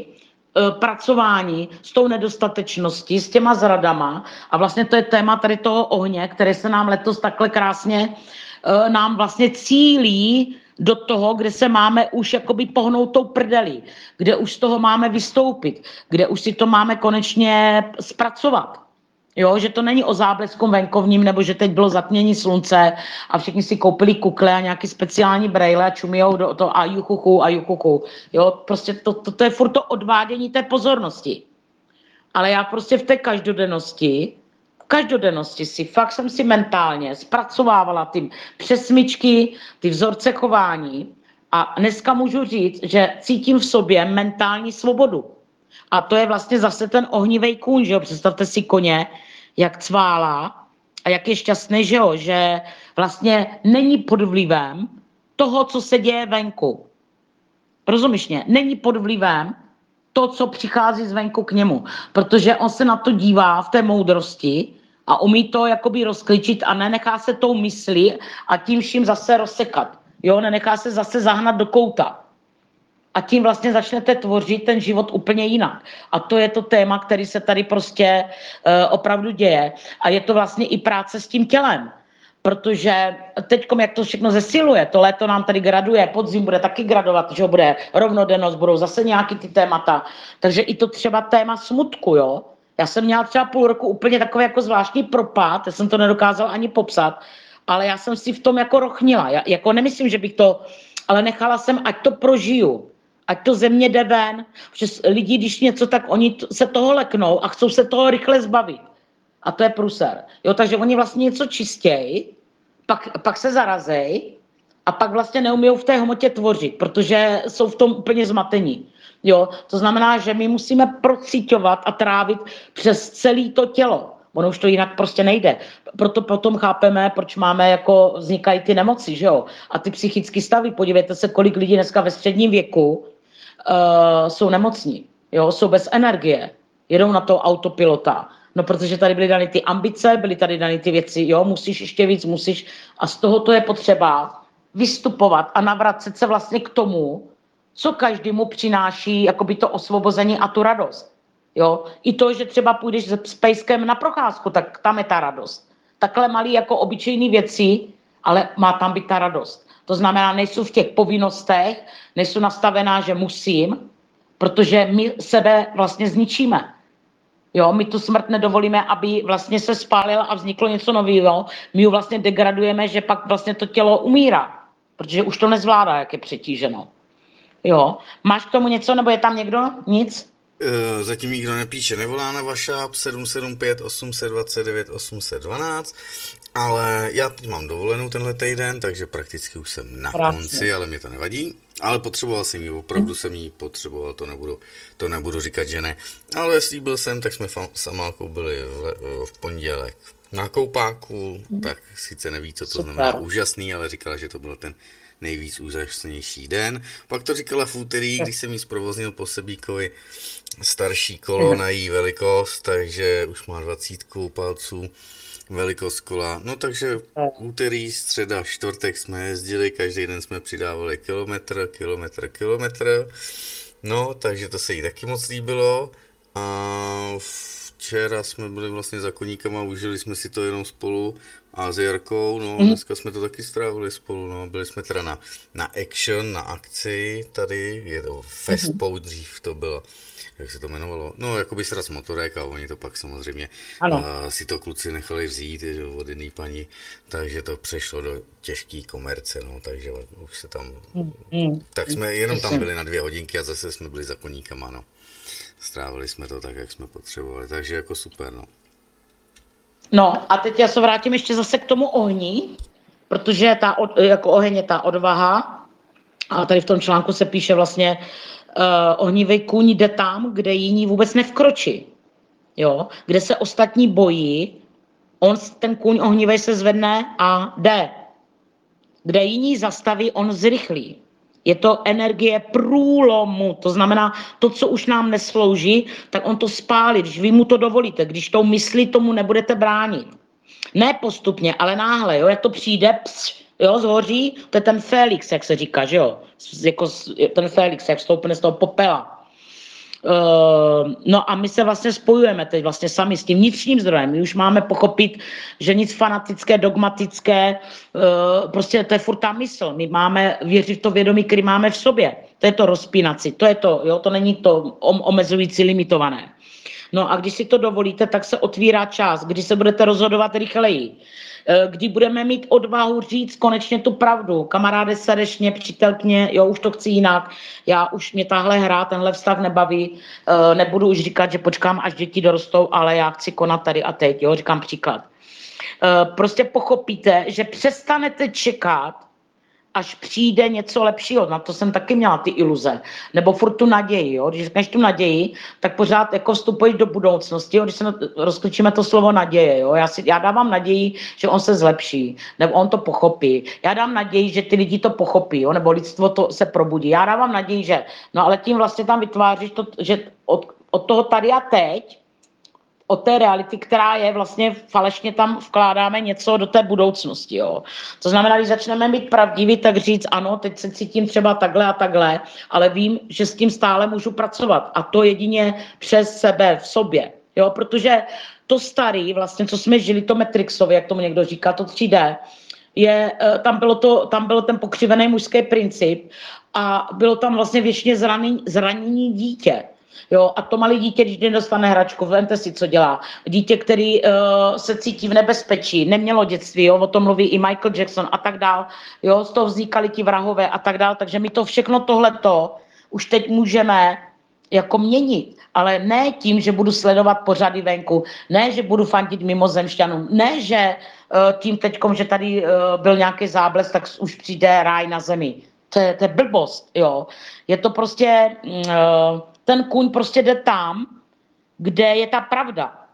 pracování s tou nedostatečností, s těma zradama a vlastně to je téma tady toho ohně, které se nám letos takhle krásně nám vlastně cílí do toho, kde se máme už jakoby pohnout tou prdelí, kde už z toho máme vystoupit, kde už si to máme konečně zpracovat. Jo, že to není o záblesku venkovním, nebo že teď bylo zatmění slunce a všichni si koupili kukle a nějaký speciální brejle a čumijou do toho a juchuchu a juchuchu. Jo, prostě to, to, to je furt to odvádění té pozornosti. Ale já prostě v té každodennosti, v každodennosti si, fakt jsem si mentálně zpracovávala ty přesmyčky, ty vzorce chování a dneska můžu říct, že cítím v sobě mentální svobodu. A to je vlastně zase ten ohnivej kůň, že jo, představte si koně, jak cválá a jak je šťastný, že jo, že vlastně není pod vlivem toho, co se děje venku. Rozumíš mě? Není pod vlivem to, co přichází zvenku k němu, protože on se na to dívá v té moudrosti a umí to jakoby rozkličit a nenechá se tou myslí a tím vším zase rozsekat. Jo, nenechá se zase zahnat do kouta. A tím vlastně začnete tvořit ten život úplně jinak. A to je to téma, který se tady prostě uh, opravdu děje. A je to vlastně i práce s tím tělem. Protože teďkom, jak to všechno zesiluje, to léto nám tady graduje, podzim bude taky gradovat, že bude rovnodennost, budou zase nějaký ty témata. Takže i to třeba téma smutku, jo. Já jsem měla třeba půl roku úplně takový jako zvláštní propad, já jsem to nedokázala ani popsat, ale já jsem si v tom jako rochnila. Já, jako nemyslím, že bych to, ale nechala jsem, ať to prožiju. Ať to ze mě jde ven, protože lidi, když něco, tak oni t- se toho leknou a chcou se toho rychle zbavit. A to je pruser. Jo, takže oni vlastně něco čistěj, pak, pak se zarazej a pak vlastně neumíjou v té hmotě tvořit, protože jsou v tom úplně zmatení. Jo, to znamená, že my musíme procíťovat a trávit přes celé to tělo. Ono už to jinak prostě nejde. Proto potom chápeme, proč máme jako vznikají ty nemoci, že jo? A ty psychické stavy, podívejte se, kolik lidí dneska ve středním věku uh, jsou nemocní, jo? Jsou bez energie, jedou na to autopilota. No, protože tady byly dány ty ambice, byly tady dány ty věci, jo, musíš ještě víc, musíš. A z toho to je potřeba vystupovat a navracet se vlastně k tomu, co každému přináší jakoby to osvobození a tu radost. Jo? I to, že třeba půjdeš s pejskem na procházku, tak tam je ta radost. Takhle malý jako obyčejný věci, ale má tam být ta radost. To znamená, nejsou v těch povinnostech, nejsou nastavená, že musím, protože my sebe vlastně zničíme. Jo, my tu smrt nedovolíme, aby vlastně se spálila a vzniklo něco nového. My ji vlastně degradujeme, že pak vlastně to tělo umírá, protože už to nezvládá, jak je přetíženo. Jo, máš k tomu něco, nebo je tam někdo? Nic? Uh, zatím nikdo nepíše, nevolá na WhatsApp sedm sedm pět osm dva devět osm jedna dva, ale já teď mám dovolenou tenhle týden, takže prakticky už jsem na Krásně. konci, ale mě to nevadí. Ale potřeboval jsem ji, opravdu jsem ji potřeboval, to nebudu, to nebudu říkat, že ne. Ale slíbil jsem, tak jsme s Amálkou byli v, v pondělek na koupáku, tak sice neví, co to Super. znamená úžasný, ale říkala, že to byl ten nejvíc úžasnější den. Pak to říkala v úterý, když jsem jí zprovoznil po Sebíkovi starší kolo na její velikost, takže už má dvacítku palců velikost kola. No takže úterý, středa, čtvrtek jsme jezdili, každý den jsme přidávali kilometr, kilometr, kilometr. No, takže to se jí taky moc líbilo. A včera jsme byli vlastně za koníkama, užili jsme si to jenom spolu a s Jarkou, no dneska jsme to taky strávili spolu, no byli jsme teda na, na Action, na akci tady, je to Festpou dřív to bylo, jak se to jmenovalo, no jakoby sraz motorek a oni to pak samozřejmě Ano. a, si to kluci nechali vzít od jedné paní, takže to přešlo do těžký komerce, no takže už se tam, Mm. tak jsme jenom tam byli na dvě hodinky a zase jsme byli za koníkama, no. Strávili jsme to tak, jak jsme potřebovali, takže jako super, no. No a teď já se vrátím ještě zase k tomu ohni, protože ta od, jako oheň je ta odvaha a tady v tom článku se píše vlastně uh, ohnivý kůň jde tam, kde jiní vůbec nevkročí, jo, kde se ostatní bojí, on, ten kůň ohnivý se zvedne a jde, kde jiní zastaví, on zrychlí. Je to energie průlomu, to znamená, to, co už nám neslouží, tak on to spálí, když vy mu to dovolíte, když tou myslí tomu nebudete bránit. Ne postupně, ale náhle, jo, jak to přijde, pš, jo, zhoří, to je ten Felix, jak se říká, že jo, jako ten Felix, jak vstoupne z toho popela. Uh, no a my se vlastně spojujeme teď vlastně sami s tím vnitřním zdrojem. My už máme pochopit, že nic fanatické, dogmatické, uh, prostě to je furt ta mysl. My máme věřit v to vědomí, který máme v sobě. To je to rozpínací, to je to, jo, to není to omezující, limitované. No a když si to dovolíte, tak se otvírá čas, kdy se budete rozhodovat rychleji. Kdy budeme mít odvahu říct konečně tu pravdu. Kamaráde, srdečně, přítelkyně, jo, už to chci jinak. Já už mě tahle hra, tenhle vztah nebaví. Nebudu už říkat, že počkám, až děti dorostou, ale já chci konat tady a teď, jo, říkám příklad. Prostě pochopíte, že přestanete čekat, až přijde něco lepšího. Na to jsem taky měla ty iluze. Nebo furt tu naději. Jo? Když řekneš tu naději, tak pořád jako vstupuješ do budoucnosti. Jo? Když se rozklíčíme to slovo naděje. Jo? Já, si, já dávám naději, že on se zlepší. Nebo on to pochopí. Já dám naději, že ty lidi to pochopí. Jo? Nebo lidstvo to se probudí. Já dávám naději, že... No ale tím vlastně tam vytváříš to, že od, od toho tady a teď, od té reality, která je, vlastně falešně tam vkládáme něco do té budoucnosti. Jo. To znamená, když začneme být pravdiví, tak říct, ano, teď se cítím třeba takhle a takhle, ale vím, že s tím stále můžu pracovat. A to jedině přes sebe, v sobě. Jo, protože to starý, vlastně, co jsme žili, to Matrixově, jak tomu někdo říká, to tři dé, je, tam, bylo to, tam byl ten pokřivený mužský princip a bylo tam vlastně věčně zranění, zranění dítě. Jo, a to malé dítě, když nedostane hračku, vemte si, co dělá. Dítě, který uh, se cítí v nebezpečí, nemělo dětství, jo, o tom mluví i Michael Jackson a tak dál. Jo, z toho vznikaly ti vrahové a tak dál. Takže my to všechno tohleto už teď můžeme jako měnit. Ale ne tím, že budu sledovat pořady venku, ne, že budu fandit mimozemšťanům, ne, že uh, tím teďkom, že tady uh, byl nějaký záblesk, tak už přijde ráj na zemi. To je, to je blbost, jo. Je to prostě... Uh, ten kůň prostě jde tam, kde je ta pravda.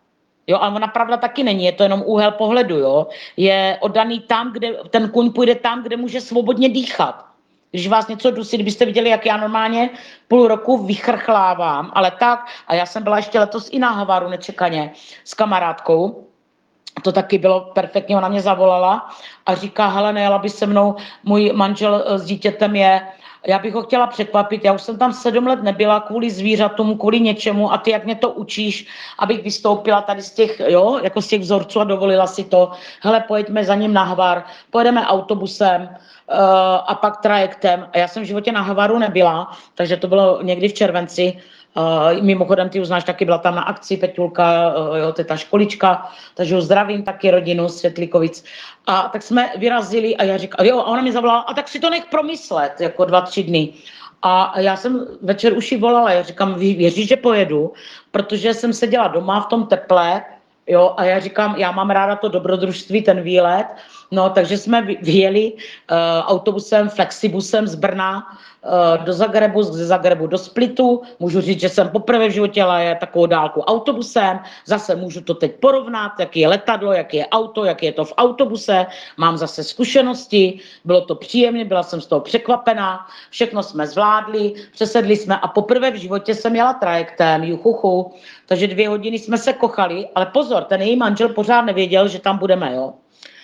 Jo, ale ona pravda taky není, je to jenom úhel pohledu, jo. Je oddaný tam, kde ten kuň půjde tam, kde může svobodně dýchat. Když vás něco dusí, kdybyste viděli, jak já normálně půl roku vychrchlávám, ale tak, a já jsem byla ještě letos i na Havaru nečekaně s kamarádkou, to taky bylo perfektně, ona mě zavolala a říká, hele, nejela by se mnou, můj manžel s dítětem je, já bych ho chtěla překvapit, já už jsem tam sedm let nebyla kvůli zvířatům, kvůli něčemu a ty jak mě to učíš, abych vystoupila tady z těch, jo, jako z těch vzorců a dovolila si to, hele, pojďme za ním na Hvar, pojedeme autobusem uh, a pak trajektem a já jsem v životě na Hvaru nebyla, takže to bylo někdy v červenci. Uh, mimochodem, ty uznáš, taky byla tam na akci Peťulka, uh, jo, to je ta školička, takže ho zdravím taky rodinu z Světlíkovic. A tak jsme vyrazili a já říkám, jo, a ona mi zavolala, a tak si to nech promyslet, jako dva, tři dny. A já jsem večer už jí volala, já říkám, věříš, že pojedu, protože jsem seděla doma v tom teple, jo, a já říkám, já mám ráda to dobrodružství, ten výlet, no, takže jsme vyjeli uh, autobusem, flexibusem z Brna uh, do Zagrebu, ze Zagrebu do Splitu, můžu říct, že jsem poprvé v životě jela takovou dálku autobusem, zase můžu to teď porovnat, jaký je letadlo, jaký je auto, jaký je to v autobuse, mám zase zkušenosti, bylo to příjemné, byla jsem z toho překvapená, všechno jsme zvládli, přesedli jsme a poprvé v životě jsem jela trajektem, juchuchu, takže dvě hodiny jsme se kochali, ale pozor, ten její manžel pořád nevěděl, že tam budeme, jo.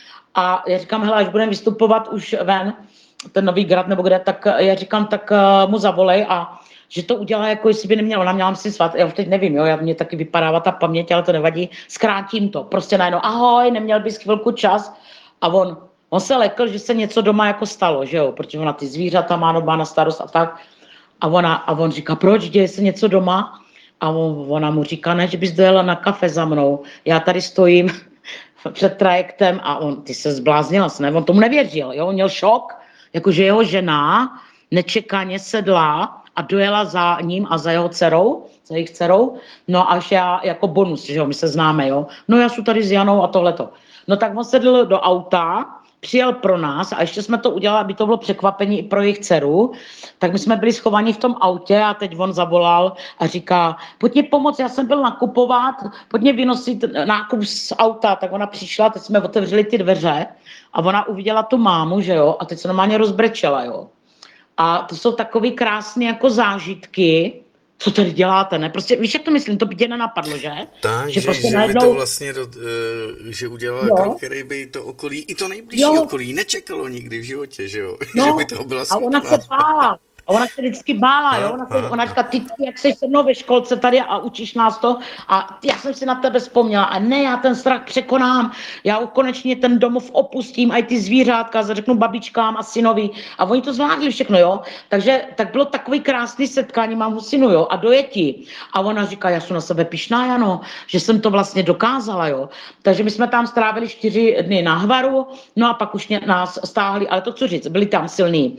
A já říkám, hele, až budeme vystupovat už ven, ten Nový Grad nebo kde, tak já říkám, tak uh, mu zavolej a že to udělá, jako jestli by neměla, ona měla si svat, já už teď nevím, jo, já mě taky vypadává ta paměť, ale to nevadí, zkrátím to, prostě najednou, ahoj, neměl bys chvilku čas a on, on se lekl, že se něco doma jako stalo, že jo, protože ona ty zvířata má doma na starost a tak a, ona, a on říká, proč, děje se něco doma? A on, ona mu říká, ne, že bys dojela na kafe za mnou, já tady stojím před trajektem a on, ty se zbláznila, ne? On tomu nevěřil, jo? On měl šok, jakože jeho žena nečekaně sedla a dojela za ním a za jeho dcerou, za jejich dcerou, no až já jako bonus, že jo, my se známe, jo, no já jsem tady s Janou a tohleto. No tak on sedl do auta, přijel pro nás a ještě jsme to udělali, aby to bylo překvapení i pro jejich dceru, tak my jsme byli schovaní v tom autě a teď on zavolal a říká, pojď mě pomoct, já jsem byl nakupovat, pojď mě vynosit nákup z auta, tak ona přišla, teď jsme otevřeli ty dveře a ona uviděla tu mámu, že jo, a teď se normálně rozbrečela, jo. A to jsou takový krásné jako zážitky, co tady děláte, ne? Prostě, víš, jak to myslím, to by tě nenapadlo, že? Tak, že, že, prostě že najednou... by to vlastně, do, uh, že udělala jo. krok, který by to okolí, i to nejbližší jo. okolí nečekalo nikdy v životě, že jo? No, že by to byla a ona se bála. A ona se vždycky bála, jo? Ona, se, ona říká, ty, jak jsi se mnou ve školce tady a učíš nás to a já jsem si na tebe vzpomněla a ne, já ten strach překonám, já konečně ten domov opustím, a ty zvířátka, řeknu babičkám a synovi a oni to zvládli všechno, jo? Takže tak bylo takový krásný setkání, mám u synu, jo? A dojeti. A ona říká, já jsem na sebe pyšná, Jano, že jsem to vlastně dokázala, jo? Takže my jsme tam strávili čtyři dny na Hvaru, no a pak už nás stáhli, ale to co říct, byli tam silní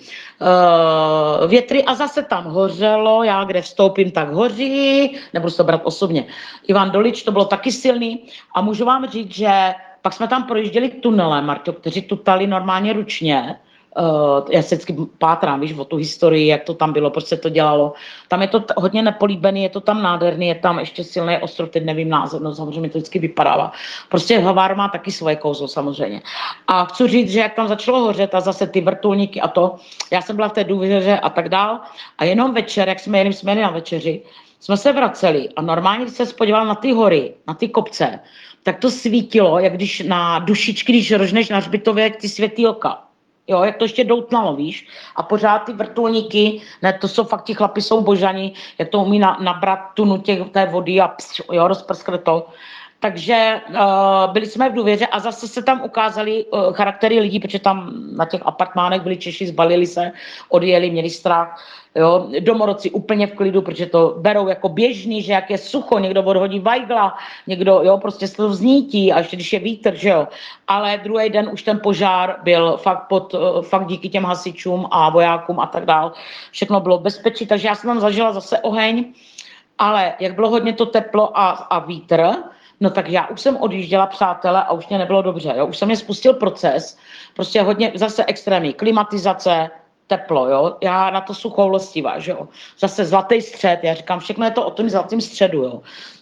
uh, větry a zase tam hořelo, já kde vstoupím, tak hoří, nebudu to brát osobně. Ivan Dolič, to bylo taky silný a můžu vám říct, že pak jsme tam projížděli tunelem, Marťo, kteří tutali normálně ručně. Uh, já se vždycky pátrám, víš, o tu historii, jak to tam bylo, proč se to dělalo. Tam je to t- hodně nepolíbený, je to tam nádherný, je tam ještě silný ostrov, teď nevím název, no samozřejmě to vždycky vypadává. Prostě Hvar má taky svoje kouzlo samozřejmě. A chci říct, že jak tam začalo hořet a zase ty vrtulníky a to, já jsem byla v té důvěře a tak dál a jenom večer, jak jsme jeli, jsme jeli na večeři, jsme se vraceli a normálně, když se podíval na ty hory, na ty kopce, tak to svítilo, jak když na dušičky, když rožneš na hřbitově, jak ty světýlka. Jo, jak to ještě doutnalo, víš? A pořád ty vrtulníky, ne, to jsou fakt, ti chlapi jsou božaní, jak to umí na, nabrat tunu těch, té vody a pš, jo, rozprskne to. Takže uh, byli jsme v důvěře a zase se tam ukázaly uh, charaktery lidí, protože tam na těch apartmánech byli Češi, zbalili se, odjeli, měli strach. Jo, domorodci úplně v klidu, protože to berou jako běžný, že jak je sucho, někdo odhodí vajgla, někdo, jo, prostě se to vznítí, a ještě když je vítr, že jo. Ale druhý den už ten požár byl fakt pod, fakt díky těm hasičům a vojákům a tak dál. Všechno bylo bezpečí, takže já jsem tam zažila zase oheň, ale jak bylo hodně to teplo a, a vítr, no tak já už jsem odjížděla, přátelé, a už mě nebylo dobře, jo. Už jsem mě spustil proces, prostě hodně zase extrémní klimatizace, teplo, jo, já na to suchoulostivá, že jo, zase zlatý střed, já říkám, všechno je to o tom zlatým středu, jo,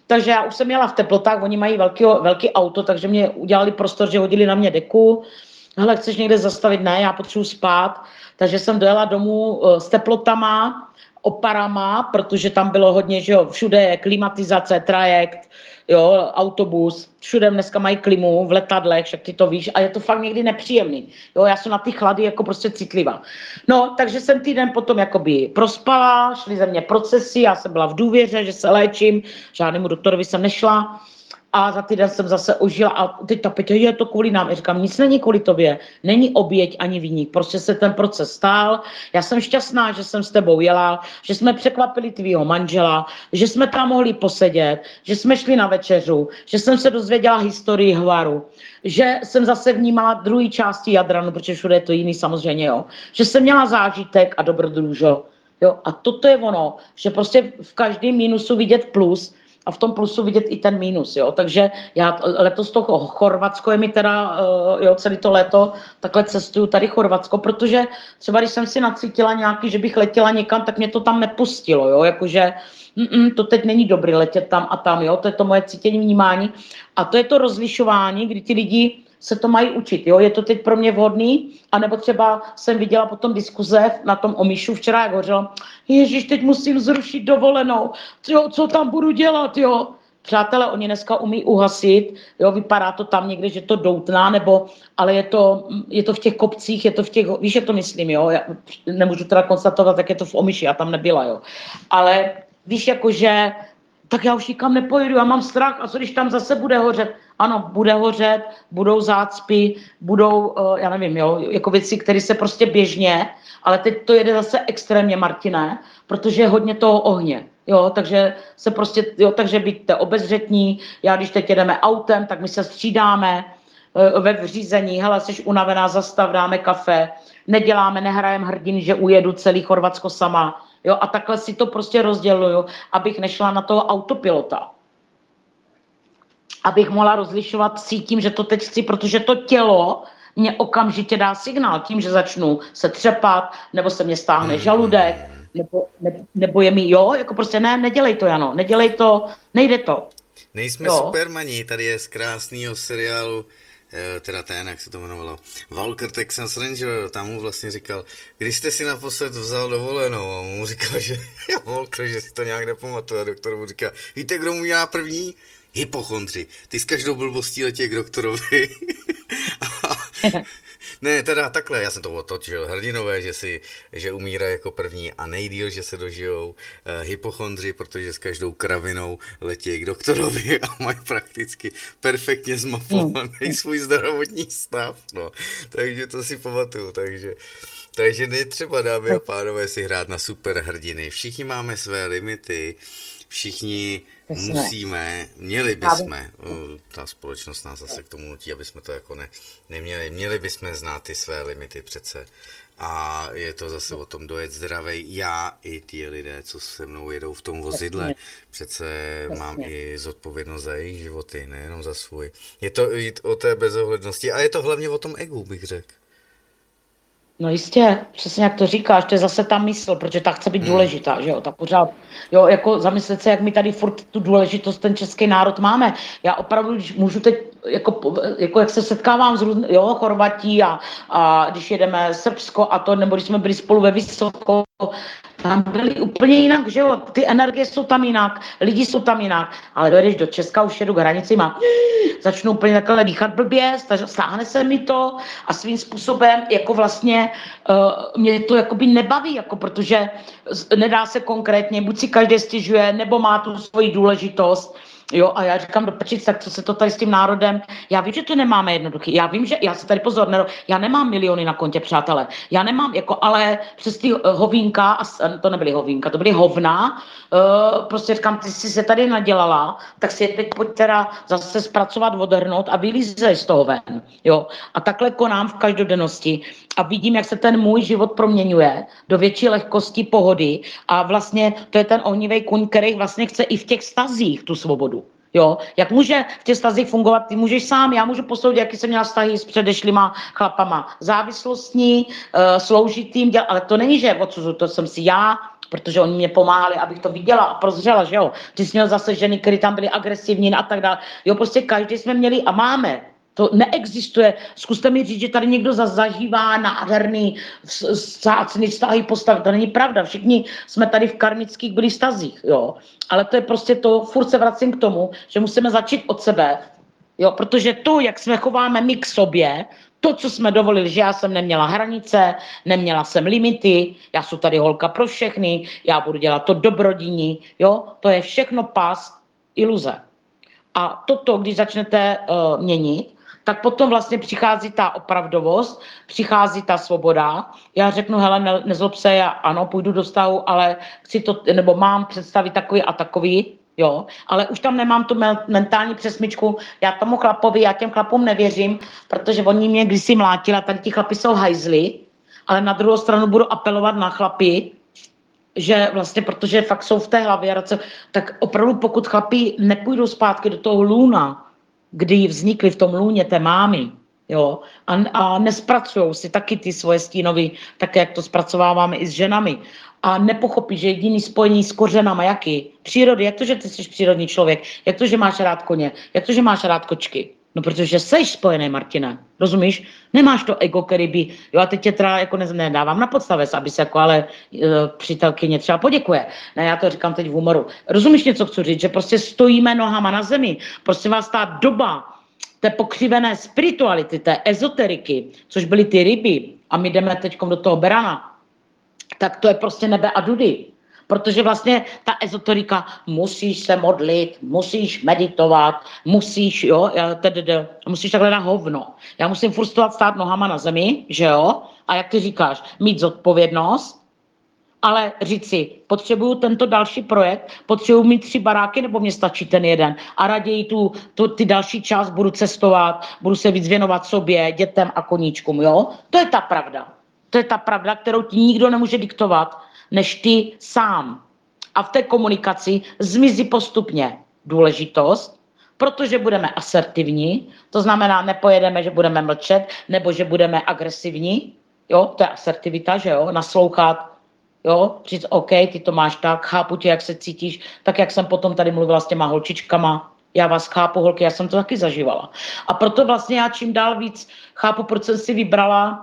takže já už jsem jela v teplotách, oni mají velký, velký auto, takže mě udělali prostor, že hodili na mě deku. Hele, chceš někde zastavit? Ne, já potřebuji spát. Takže jsem dojela domů s teplotama, oparama, protože tam bylo hodně, že jo, všude je klimatizace, trajekt, jo, autobus, všude dneska mají klimu, v letadlech, však ty to víš, a je to fakt někdy nepříjemný. Jo, já jsem na ty chlady jako prostě citlivá. No, takže jsem týden potom jakoby prospala, šly ze mě procesy, já jsem byla v důvěře, že se léčím, žádnému doktorovi jsem nešla. A za týden jsem zase ožila a teď ta Peťa, je to kvůli nám. Já říkám, nic není kvůli tobě, není oběť ani viník, prostě se ten proces stál. Já jsem šťastná, že jsem s tebou jela, že jsme překvapili tvýho manžela, že jsme tam mohli posedět, že jsme šli na večeřu, že jsem se dozvěděla historii Hvaru, že jsem zase vnímala druhý části Jadranu, protože všude je to jiný samozřejmě, jo. Že jsem měla zážitek a dobrodružo, jo. A toto je ono, že prostě v každém mínusu vidět plus, a v tom plusu vidět i ten mínus, jo. Takže já letos to Chorvatsko je mi teda, jo, celé to léto takhle cestuju tady Chorvatsko, protože třeba když jsem si nacítila nějaký, že bych letěla někam, tak mě to tam nepustilo, jo, jakože mm, to teď není dobrý letět tam a tam, jo, to je to moje cítění, vnímání a to je to rozlišování, kdy ti lidi se to mají učit, jo, je to teď pro mě vhodný, anebo třeba jsem viděla potom diskuze na tom Omišu včera, jak hořelo, ježiš, teď musím zrušit dovolenou, jo, co tam budu dělat, jo. Přátelé, oni dneska umí uhasit, jo, vypadá to tam někde, že to doutná, nebo, ale je to, je to v těch kopcích, je to v těch, víš, jak to myslím, jo, já nemůžu teda konstatovat, tak je to v Omiši, já tam nebyla, jo. Ale víš, jakože, tak já už nikam nepojedu, já mám strach, a co když tam zase bude hořet? Ano, bude hořet, budou zácpy, budou, já nevím, jo, jako věci, které se prostě běžně, ale teď to jede zase extrémně, Martine, protože je hodně toho ohně, jo, takže se prostě, jo, takže buďte obezřetní, já když teď jedeme autem, tak my se střídáme ve vřízení, hele, jsi unavená, zastav, dáme kafe, neděláme, nehrajeme hrdiny, že ujedu celý Chorvatsko sama, jo, a takhle si to prostě rozděluju, abych nešla na toho autopilota. Abych mohla rozlišovat, cítím, že to teď chci, protože to tělo mě okamžitě dá signál tím, že začnu se třepat, nebo se mě stáhne žaludek, nebo, ne, nebo je mi, jo, jako prostě ne, nedělej to, Jano, nedělej to, nejde to. Nejsme jo. supermani, tady je z krásného seriálu, teda ten, jak se to jmenovalo, Walker Texas Ranger, tam mu vlastně říkal, když jste si naposled vzal dovolenou, a mu říkal, že Walker, že si to nějak nepamatuje, a doktor mu říká, víte, kdo mu dělá první? Hypochondři. Ty s každou blbostí letí k doktorovi. Ne, teda takhle, já jsem to otočil. Hrdinové, že si, že umírají jako první a nejdýl, že se dožijou. Uh, hypochondři, protože s každou kravinou letí k doktorovi a mají prakticky perfektně zmapovaný svůj zdravotní stav. No. Takže to si pamatuju. Takže, takže netřeba, dámy a pánové, si hrát na superhrdiny. Všichni máme své limity. Všichni Jasně. musíme, měli bychom, ta společnost nás zase k tomu nutí, aby jsme to jako ne, neměli, měli bychom znát ty své limity přece. A je to zase o tom dojet zdravej. Já i ti lidé, co se mnou jedou v tom vozidle, Jasně. přece Jasně. mám i zodpovědnost za jejich životy, nejenom za svůj. Je to i o té bezohlednosti a je to hlavně o tom egu, bych řekl. No jistě, přesně jak to říkáš, to je zase ta mysl, protože ta chce být hmm. důležitá, že jo, ta pořád, jo, jako zamyslet se, jak my tady furt tu důležitost, ten český národ máme. Já opravdu, když můžu teď, jako, jako jak se setkávám s různými, jo, Chorvatí a, a když jedeme Srbsko a to, nebo když jsme byli spolu ve Vysoko, tam byli úplně jinak, že jo, ty energie jsou tam jinak, lidi jsou tam jinak, ale dojedeš do Česka, už jedu k hranici, má, začnu úplně takhle dýchat blbě, stáhne se mi to a svým způsobem, jako vlastně uh, mě to jakoby nebaví, jako protože nedá se konkrétně, buď si každý stěžuje, nebo má tu svoji důležitost. Jo, a já říkám do prčic, tak co se to tady s tím národem, já vím, že to nemáme jednoduchý, já vím, že, já se tady pozor, ne, já nemám miliony na kontě, přátelé, já nemám, jako, ale přes ty uh, hovínka, a to nebyly hovínka, to byly hovna, uh, prostě říkám, ty jsi se tady nadělala, tak si je teď pojď teda zase zpracovat, odhrnout a vylízej z toho ven, jo, a takhle konám v každodennosti a vidím, jak se ten můj život proměňuje do větší lehkosti, pohody a vlastně to je ten ohnivý kuň, který vlastně chce i v těch stazích tu svobodu. Jo, jak může v těch stazích fungovat, ty můžeš sám, já můžu posoudit, jaký jsem měla vztahy s předešlýma chlapama. Závislostní, uh, sloužitým, děl, ale to není, že odsuzu, to jsem si já protože oni mě pomáhali, abych to viděla a prozřela, že jo. Ty jsi měl zase ženy, které tam byly agresivní a tak dále. Jo, prostě každý jsme měli a máme. To neexistuje. Zkuste mi říct, že tady někdo zažívá nádherný vzácný vztahy postavy. To není pravda. Všichni jsme tady v karmických byli stazích, jo. Ale to je prostě to, furt se vracím k tomu, že musíme začít od sebe, jo, protože to, jak jsme chováme my k sobě, to, co jsme dovolili, že já jsem neměla hranice, neměla jsem limity, já jsem tady holka pro všechny, já budu dělat to dobrodiní, jo, to je všechno past, iluze. A toto, když začnete uh, měnit, tak potom vlastně přichází ta opravdovost, přichází ta svoboda. Já řeknu, hele, ne, nezlob se, já ano, půjdu do vztahu, ale chci to, nebo mám představit takový a takový, jo, ale už tam nemám tu mentální přesmičku, já tomu chlapovi, já těm chlapům nevěřím, protože oni mě kdysi mlátili a tady ti chlapi jsou hajzli, ale na druhou stranu budu apelovat na chlapy, že vlastně, protože fakt jsou v té hlavě, tak opravdu pokud chlapi nepůjdou zpátky do toho lůna, kdy vznikly v tom lůně té mámy, jo, a, a nespracujou si taky ty svoje stínovy, tak jak to zpracováváme i s ženami, a nepochopí, že jediný spojení s kořenama, jaký? Přírody, jak to, že ty jsi přírodní člověk, jak to, že máš rád koně, jak to, že máš rád kočky? No, protože jsi spojený, Martine, rozumíš? Nemáš to ego, který by, jo, a teď tě teda jako nedávám na podstavec, aby se jako ale e, přítelkyně třeba poděkuje. Ne, já to říkám teď v humoru. Rozumíš něco, chci říct, že prostě stojíme nohama na zemi, prostě vás ta doba té pokřivené spirituality, té ezoteriky, což byly ty ryby, a my jdeme teď do toho berana, tak to je prostě nebe a dudy. Protože vlastně ta ezoterika, musíš se modlit, musíš meditovat, musíš, jo, tedy, musíš takhle na hovno. Já musím furt stát, stát nohama na zemi, že jo, a jak ty říkáš, mít zodpovědnost, ale říct si, potřebuju tento další projekt, potřebuju mít tři baráky, nebo mě stačí ten jeden. A raději tu, tu, ty další čas budu cestovat, budu se víc věnovat sobě, dětem a koníčkům, jo. To je ta pravda. To je ta pravda, kterou ti nikdo nemůže diktovat, než ty sám. A v té komunikaci zmizí postupně důležitost, protože budeme asertivní, to znamená, nepojedeme, že budeme mlčet, nebo že budeme agresivní, jo, to je asertivita, že jo, naslouchat, jo, říct, OK, ty to máš tak, chápu tě, jak se cítíš, tak jak jsem potom tady mluvila s těma holčičkama, já vás chápu, holky, já jsem to taky zažívala. A proto vlastně já čím dál víc chápu, proč jsem si vybrala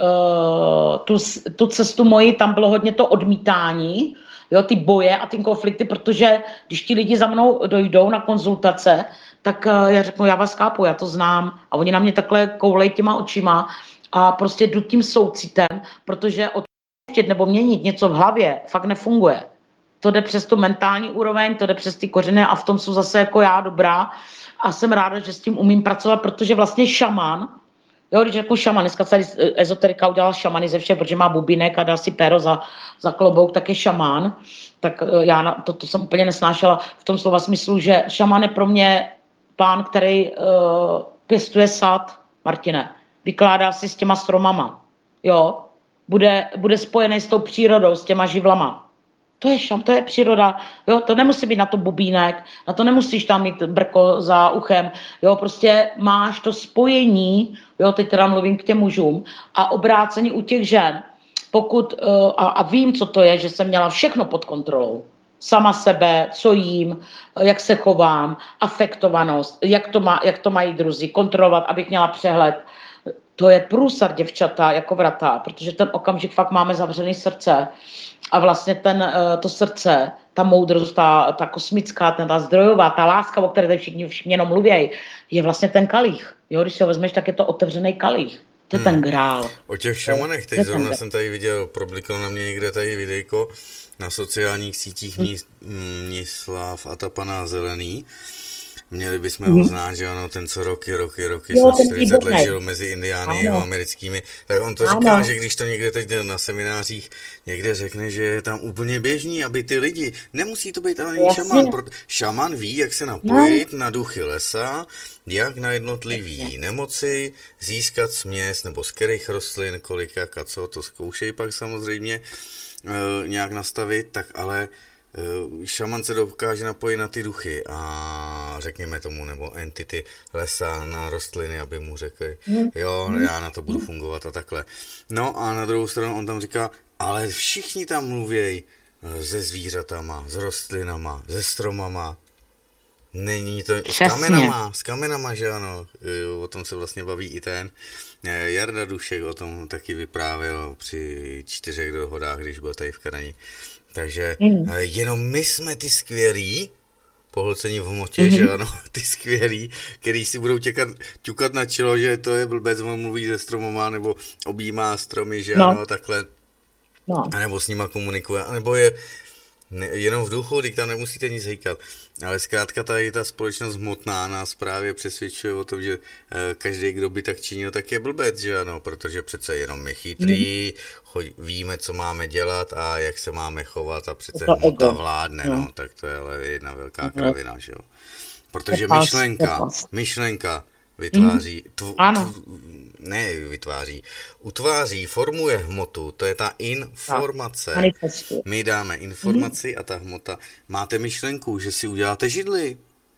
Uh, tu, tu cestu moji, tam bylo hodně to odmítání, jo, ty boje a ty konflikty, protože když ti lidi za mnou dojdou na konzultace, tak uh, já řeknu, já vás chápu, já to znám, a oni na mě takhle koulej těma očima a prostě jdu tím soucitem, protože odpouštět nebo měnit něco v hlavě fakt nefunguje. To jde přes tu mentální úroveň, to jde přes ty kořeny a v tom jsou zase jako já dobrá a jsem ráda, že s tím umím pracovat, protože vlastně šaman, jo, když řeknu šaman, dneska tady ezoterika udělala šamany ze všech, protože má bubinek a dá si péro za, za klobouk, tak je šamán. Tak já na, to, to jsem úplně nesnášela v tom slova smyslu, že šaman je pro mě pán, který uh, pěstuje sad, Martine, vykládá si s těma stromama, jo, bude, bude spojený s tou přírodou, s těma živlama. To je šam, to je příroda, jo, to nemusí být na to bubínek, na to nemusíš tam mít brko za uchem, jo, prostě máš to spojení, jo, teď teda mluvím k těm mužům, a obrácení u těch žen, pokud, a, a vím, co to je, že jsem měla všechno pod kontrolou, sama sebe, co jím, jak se chovám, afektovanost, jak to, má, jak to mají druzí, kontrolovat, abych měla přehled. To je průsad, děvčata, jako vrata, protože ten okamžik fakt máme zavřený srdce a vlastně ten, to srdce, ta moudrost, ta, ta kosmická, ta, ta zdrojová, ta láska, o které tady všichni, všichni jenom mluvějí, je vlastně ten kalich. Jo, když si ho vezmeš, tak je to otevřený kalich. To je hmm. ten grál. O těch šamanech, teď zrovna ten... jsem tady viděl, problikl na mě někde tady videjko na sociálních sítích Mnislav Atapana Zelený. Měli bychom mm. ho znát, že ano, ten co roky, roky, roky, jo, čtyřicet let žil mezi Indiány a americkými, tak on to ano. říká, že když to někde teď na seminářích někde řekne, že je tam úplně běžný, aby ty lidi, nemusí to být ani šaman, šaman ví, jak se napojit no. na duchy lesa, jak na jednotlivý nemoci získat směs, nebo z kterých rostlin, kolik, jak a co, to zkoušej pak samozřejmě e, nějak nastavit, tak ale šaman se dokáže napojit na ty duchy a řekněme tomu, nebo entity lesa, na rostliny, aby mu řekli, jo, já na to budu fungovat a takhle. No a na druhou stranu on tam říká, ale všichni tam mluvějí se zvířatama, s rostlinama, se stromama. Není to, s Přesně. kamenama, s kamenama, že ano, o tom se vlastně baví i ten Jarda Dušek, o tom taky vyprávěl při čtyřech dohodách, když byl tady v Kadani. Takže Mm. jenom my jsme ty skvělí, pohlcení v hmotě, Mhm. že ano, ty skvělí, který si budou těkat, ťukat na čelo, že to je blbec, on mluví se stromama, nebo objímá stromy, že No. ano, takhle, No. anebo s nima komunikuje, anebo je ne, jenom v duchu, teď tam nemusíte nic hejkat. Ale zkrátka tady ta společnost hmotná nás právě přesvědčuje o tom, že eh, každý, kdo by tak činil, tak je blbec, že ano, protože přece jenom my chytrý, choď, víme, co máme dělat a jak se máme chovat a přece To hmota ego. vládne, No. no, tak to je ale jedna velká Mhm. kravina, že jo. Protože To pas, myšlenka, to pas. myšlenka vytváří, tv, Ano. tv, ne vytváří, utváří, formuje hmotu, to je ta informace. Manifestuje. My dáme informaci a ta hmota. Máte myšlenku, že si uděláte židli,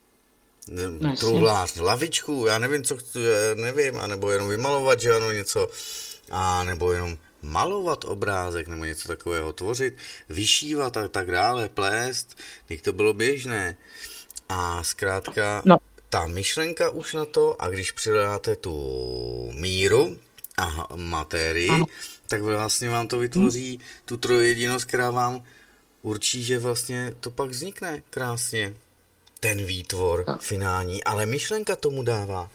Jasně. truhlář, lavičku, já nevím, co chci, nevím, anebo jenom vymalovat, že ano, něco, a nebo jenom malovat obrázek, nebo něco takového, tvořit, vyšívat a tak dále, plést, teď to bylo běžné. A zkrátka, No. ta myšlenka už na to, a když přidáte tu míru a matérii, Ano. tak vlastně vám to vytvoří tu trojjedinost, která vám určí, že vlastně to pak vznikne krásně. Ten výtvor Tak. finální, ale myšlenka tomu dává.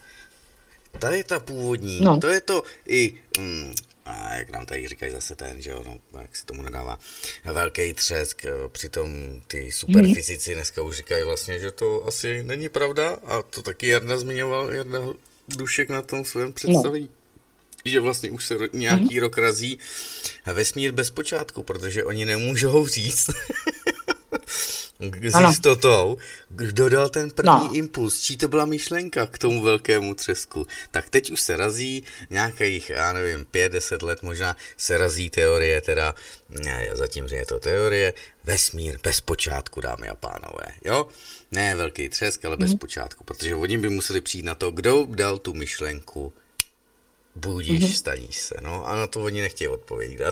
Ta je ta původní, No. to je to i, mm, a jak nám tady říkají zase ten, že jo, no, jak se tomu nadává, velký třesk, přitom ty superfyzici dneska už říkají vlastně, že to asi není pravda a to taky Jarda zmiňoval, Jarda Dušek na tom svém představení. Že vlastně už se ro- nějaký mm. rok razí vesmír bez počátku, protože oni nemůžou říct s Ano. jistotou, kdo dal ten první No. impuls, čí to byla myšlenka k tomu velkému třesku. Tak teď už se razí nějakých, já nevím, pět, deset let možná se razí teorie, teda, ne, zatím je to teorie, vesmír bez počátku, dámy a pánové, jo? Ne velký třesk, ale bez Mhm. počátku, protože oni by museli přijít na to, kdo dal tu myšlenku, budíš, Mhm. staní se, no, a na to oni nechtějí odpovědět.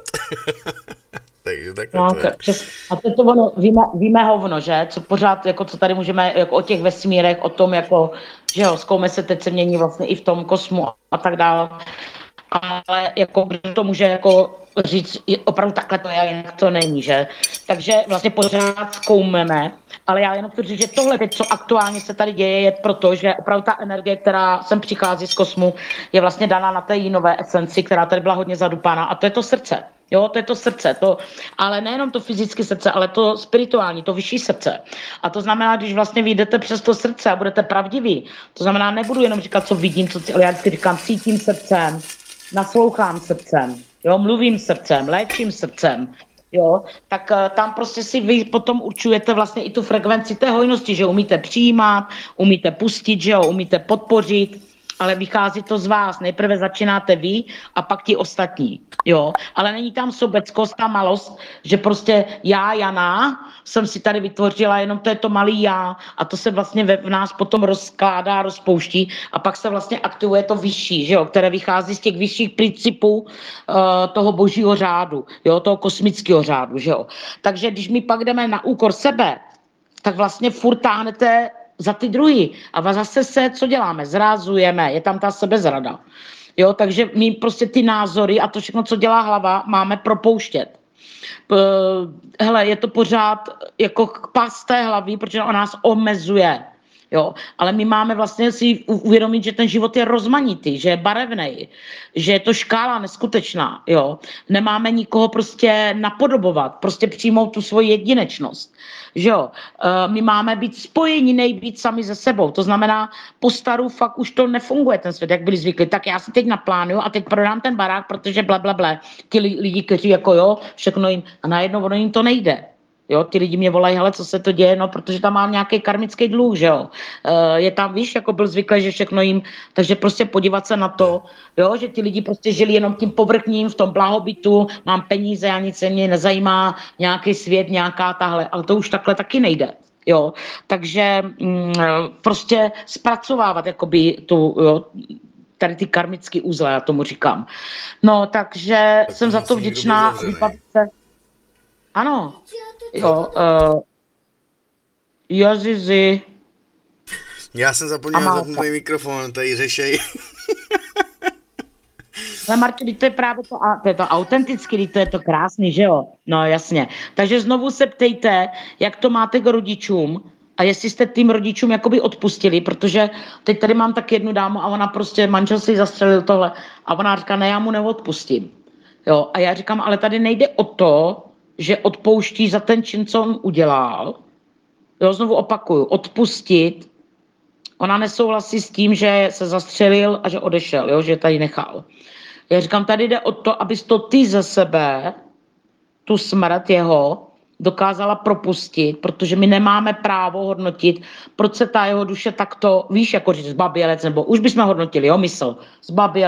Takže takhle No, to je. k- přes, a to je to ono, víme, víme hovno, že? Co pořád, jako co tady můžeme, jako o těch vesmírech, o tom, jako, že jo, zkoume se, teď se mění vlastně i v tom kosmu a tak dále. Ale jako, kdo to může jako říct, je- opravdu takhle to je, a jinak to není, že? Takže vlastně pořád zkoumeme, ale já jenom chci říct, že tohle, teď, co aktuálně se tady děje, je proto, že opravdu ta energie, která sem přichází z kosmu, je vlastně daná na té jinové esenci, která tady byla hodně zadupána, a to je to srdce. Jo, to je to srdce, to, ale nejenom to fyzické srdce, ale to spirituální, to vyšší srdce. A to znamená, když vlastně vyjdete přes to srdce a budete pravdiví, to znamená, nebudu jenom říkat, co vidím, co, ale já vždycky říkám, cítím srdcem, naslouchám srdcem, jo, mluvím srdcem, léčím srdcem, jo, tak uh, tam prostě si vy potom určujete vlastně i tu frekvenci té hojnosti, že umíte přijímat, umíte pustit, že jo, umíte podpořit, ale vychází to z vás. Nejprve začínáte vy a pak ti ostatní, jo. Ale není tam sobeckost, ta malost, že prostě já, Jana, jsem si tady vytvořila, jenom to je to malý já a to se vlastně ve, v nás potom rozkládá, rozpouští a pak se vlastně aktivuje to vyšší, že jo, které vychází z těch vyšších principů uh, toho božího řádu, jo, toho kosmického řádu, že jo. Takže když my pak jdeme na úkor sebe, tak vlastně furt táhnete za ty druhý. A vás zase se, co děláme? Zrázujeme, je tam ta sebezrada. Jo, takže my prostě ty názory a to všechno, co dělá hlava, máme propouštět. P- hele, je to pořád jako pás té hlavy, protože on nás omezuje. Jo, ale my máme vlastně si uvědomit, že ten život je rozmanitý, že je barevný, že je to škála neskutečná, jo. Nemáme nikoho prostě napodobovat, prostě přijmout tu svoji jedinečnost, že jo. E, my máme být spojeni nejvíc sami se sebou, to znamená, po staru fakt už to nefunguje ten svět, jak byli zvyklí, tak já si teď naplánuju a teď prodám ten barák, protože bla, bla, bla. Ti lidi, kteří jako jo, všechno jim, a najednou ono jim to nejde. Jo, ty lidi mě volají, hele, co se to děje, no, protože tam mám nějaký karmický dluh, že jo. E, je tam, víš, jako byl zvyklý, že všechno jim, takže prostě podívat se na to, jo, že ti lidi prostě žili jenom tím povrchním, v tom blahobytu, mám peníze a nic se mě nezajímá, nějaký svět, nějaká tahle, ale to už takhle taky nejde. Jo, takže mm, prostě zpracovávat, jakoby tu, jo, tady ty karmické uzly, já tomu říkám. No, takže Tak jsem za to musí někdo být vděčná, zavřený. vypadce. Ano, jo, uh, Jazizi Já jsem a zapomněl Málka. zapnutý mikrofon, tady řešej. Ale Marti, teď to je právě to, a to je to autentický, teď to je to krásný, že jo? No jasně. Takže znovu se ptejte, jak to máte k rodičům a jestli jste tým rodičům jakoby odpustili, protože teď tady mám tak jednu dámu a ona prostě, manžel si zastřelil tohle a ona říká, ne, já mu neodpustím. Jo, a já říkám, ale tady nejde o to, že odpouští za ten čin, co on udělal. Jo, znovu opakuju, odpustit. Ona nesouhlasí s tím, že se zastřelil a že odešel, jo, že tady nechal. Já říkám, tady jde o to, abys to ty ze sebe, tu smrt jeho, dokázala propustit, protože my nemáme právo hodnotit, proč se ta jeho duše takto, víš, jako říct, zbabělec, nebo už bychom hodnotili, jo, mysl, zbabělec,